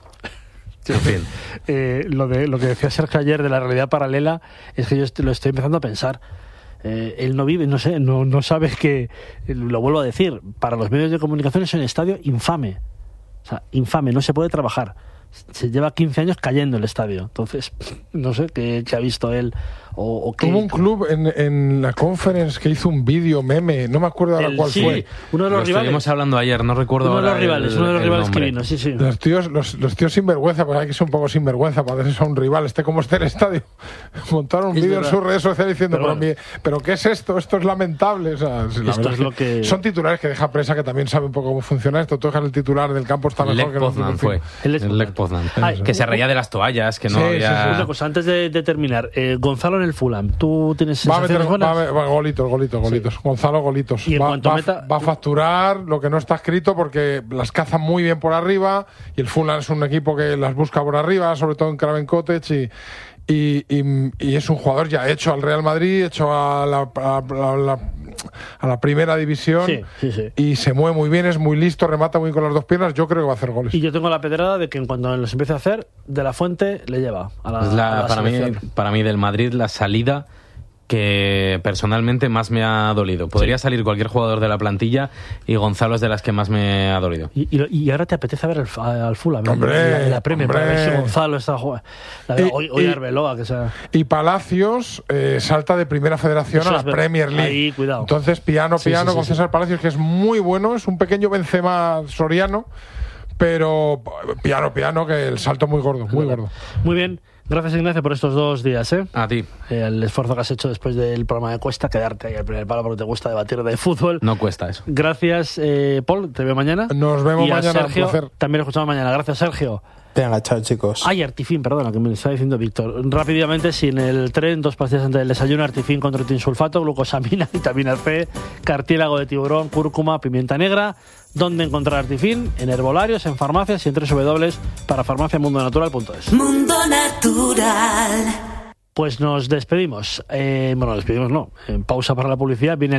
En fin, eh, lo, de, lo que decía Sergio ayer de la realidad paralela es que yo est- lo estoy empezando a pensar. Eh, él no vive, no sé, no, no sabe que, lo vuelvo a decir, para los medios de comunicación es un estadio infame. O sea, infame, no se puede trabajar. Se lleva quince años cayendo el estadio. Entonces, no sé qué, qué ha visto él. O, o qué... Tuvo un club en, en la conference que hizo un vídeo meme, no me acuerdo ahora el, cuál sí, fue. Uno de los lo rivales. Estuvimos hablando ayer, no recuerdo uno de los ahora rivales, el, uno de los rivales nombre. que vino, sí, sí. Los tíos, los, los tíos sinvergüenza, porque hay que ser un poco sinvergüenza para hacerse a un rival, esté como esté el estadio. Montaron un vídeo en sus redes sociales diciendo, pero, pero, bueno. mi, pero ¿qué es esto? Esto es lamentable. O sea, la esto es lo que... Son titulares que deja Presa, que también sabe un poco cómo funciona esto. Tú dejas el titular del campo, está mejor Lech que Poznan fue. El Lech Poznan. Que se reía de las toallas, que no sí, había... sí, sí. Una cosa, antes de, de terminar, eh, Gonzalo en el Fulham, ¿tú tienes sensaciones va a meter, buenas? Va a, va, golitos, golitos, golitos. Sí. Gonzalo, golitos. Y en va, cuanto va, meta... va a facturar lo que no está escrito porque las caza muy bien por arriba y el Fulham es un equipo que las busca por arriba, sobre todo en Craven Cottage y... Y, y, y es un jugador ya hecho al Real Madrid, hecho a la, a, a la, a la primera división, sí, sí, sí. y se mueve muy bien, es muy listo, remata muy bien con las dos piernas. Yo creo que va a hacer goles. Y yo tengo la pedrada de que en cuanto los empiece a hacer, De La Fuente le lleva a la, es la, a la para, mí, para mí del Madrid la salida que personalmente más me ha dolido. Podría sí. salir cualquier jugador de la plantilla y Gonzalo es de las que más me ha dolido. Y, y, y ahora te apetece ver el, al Fulham, hombre, la, la Premier, para ver si Gonzalo está jugando. Hoy, hoy Arbeloa, que sea. Y Palacios eh, salta de Primera Federación Eso a la Premier League. Ahí, cuidado. Entonces, piano, sí, piano sí, sí, con sí, César sí. Palacios, que es muy bueno, es un pequeño Benzema soriano, pero piano, piano, que el salto muy gordo, muy gordo. Muy bien. Gracias, Ignacio, por estos dos días, ¿eh? A ti. Eh, el esfuerzo que has hecho después del programa de Cuesta, quedarte ahí al primer palo porque te gusta debatir de fútbol. No cuesta eso. Gracias, eh, Paul. Te veo mañana. Nos vemos y a mañana. Sergio, un placer. También lo escuchamos mañana. Gracias, Sergio. Venga, chao, chicos. Ay, Artifin, perdona, que me está diciendo Víctor. Rápidamente, sin el tren, dos pastillas antes del desayuno, Artifin con trotinsulfato, glucosamina, vitamina C, cartílago de tiburón, cúrcuma, pimienta negra. ¿Dónde encontrar Artifin? En herbolarios, en farmacias y en doble u doble u doble u punto para farmacia mundo natural punto es. Mundo Natural. pues nos despedimos. Eh, bueno, despedimos no. En pausa para la publicidad viene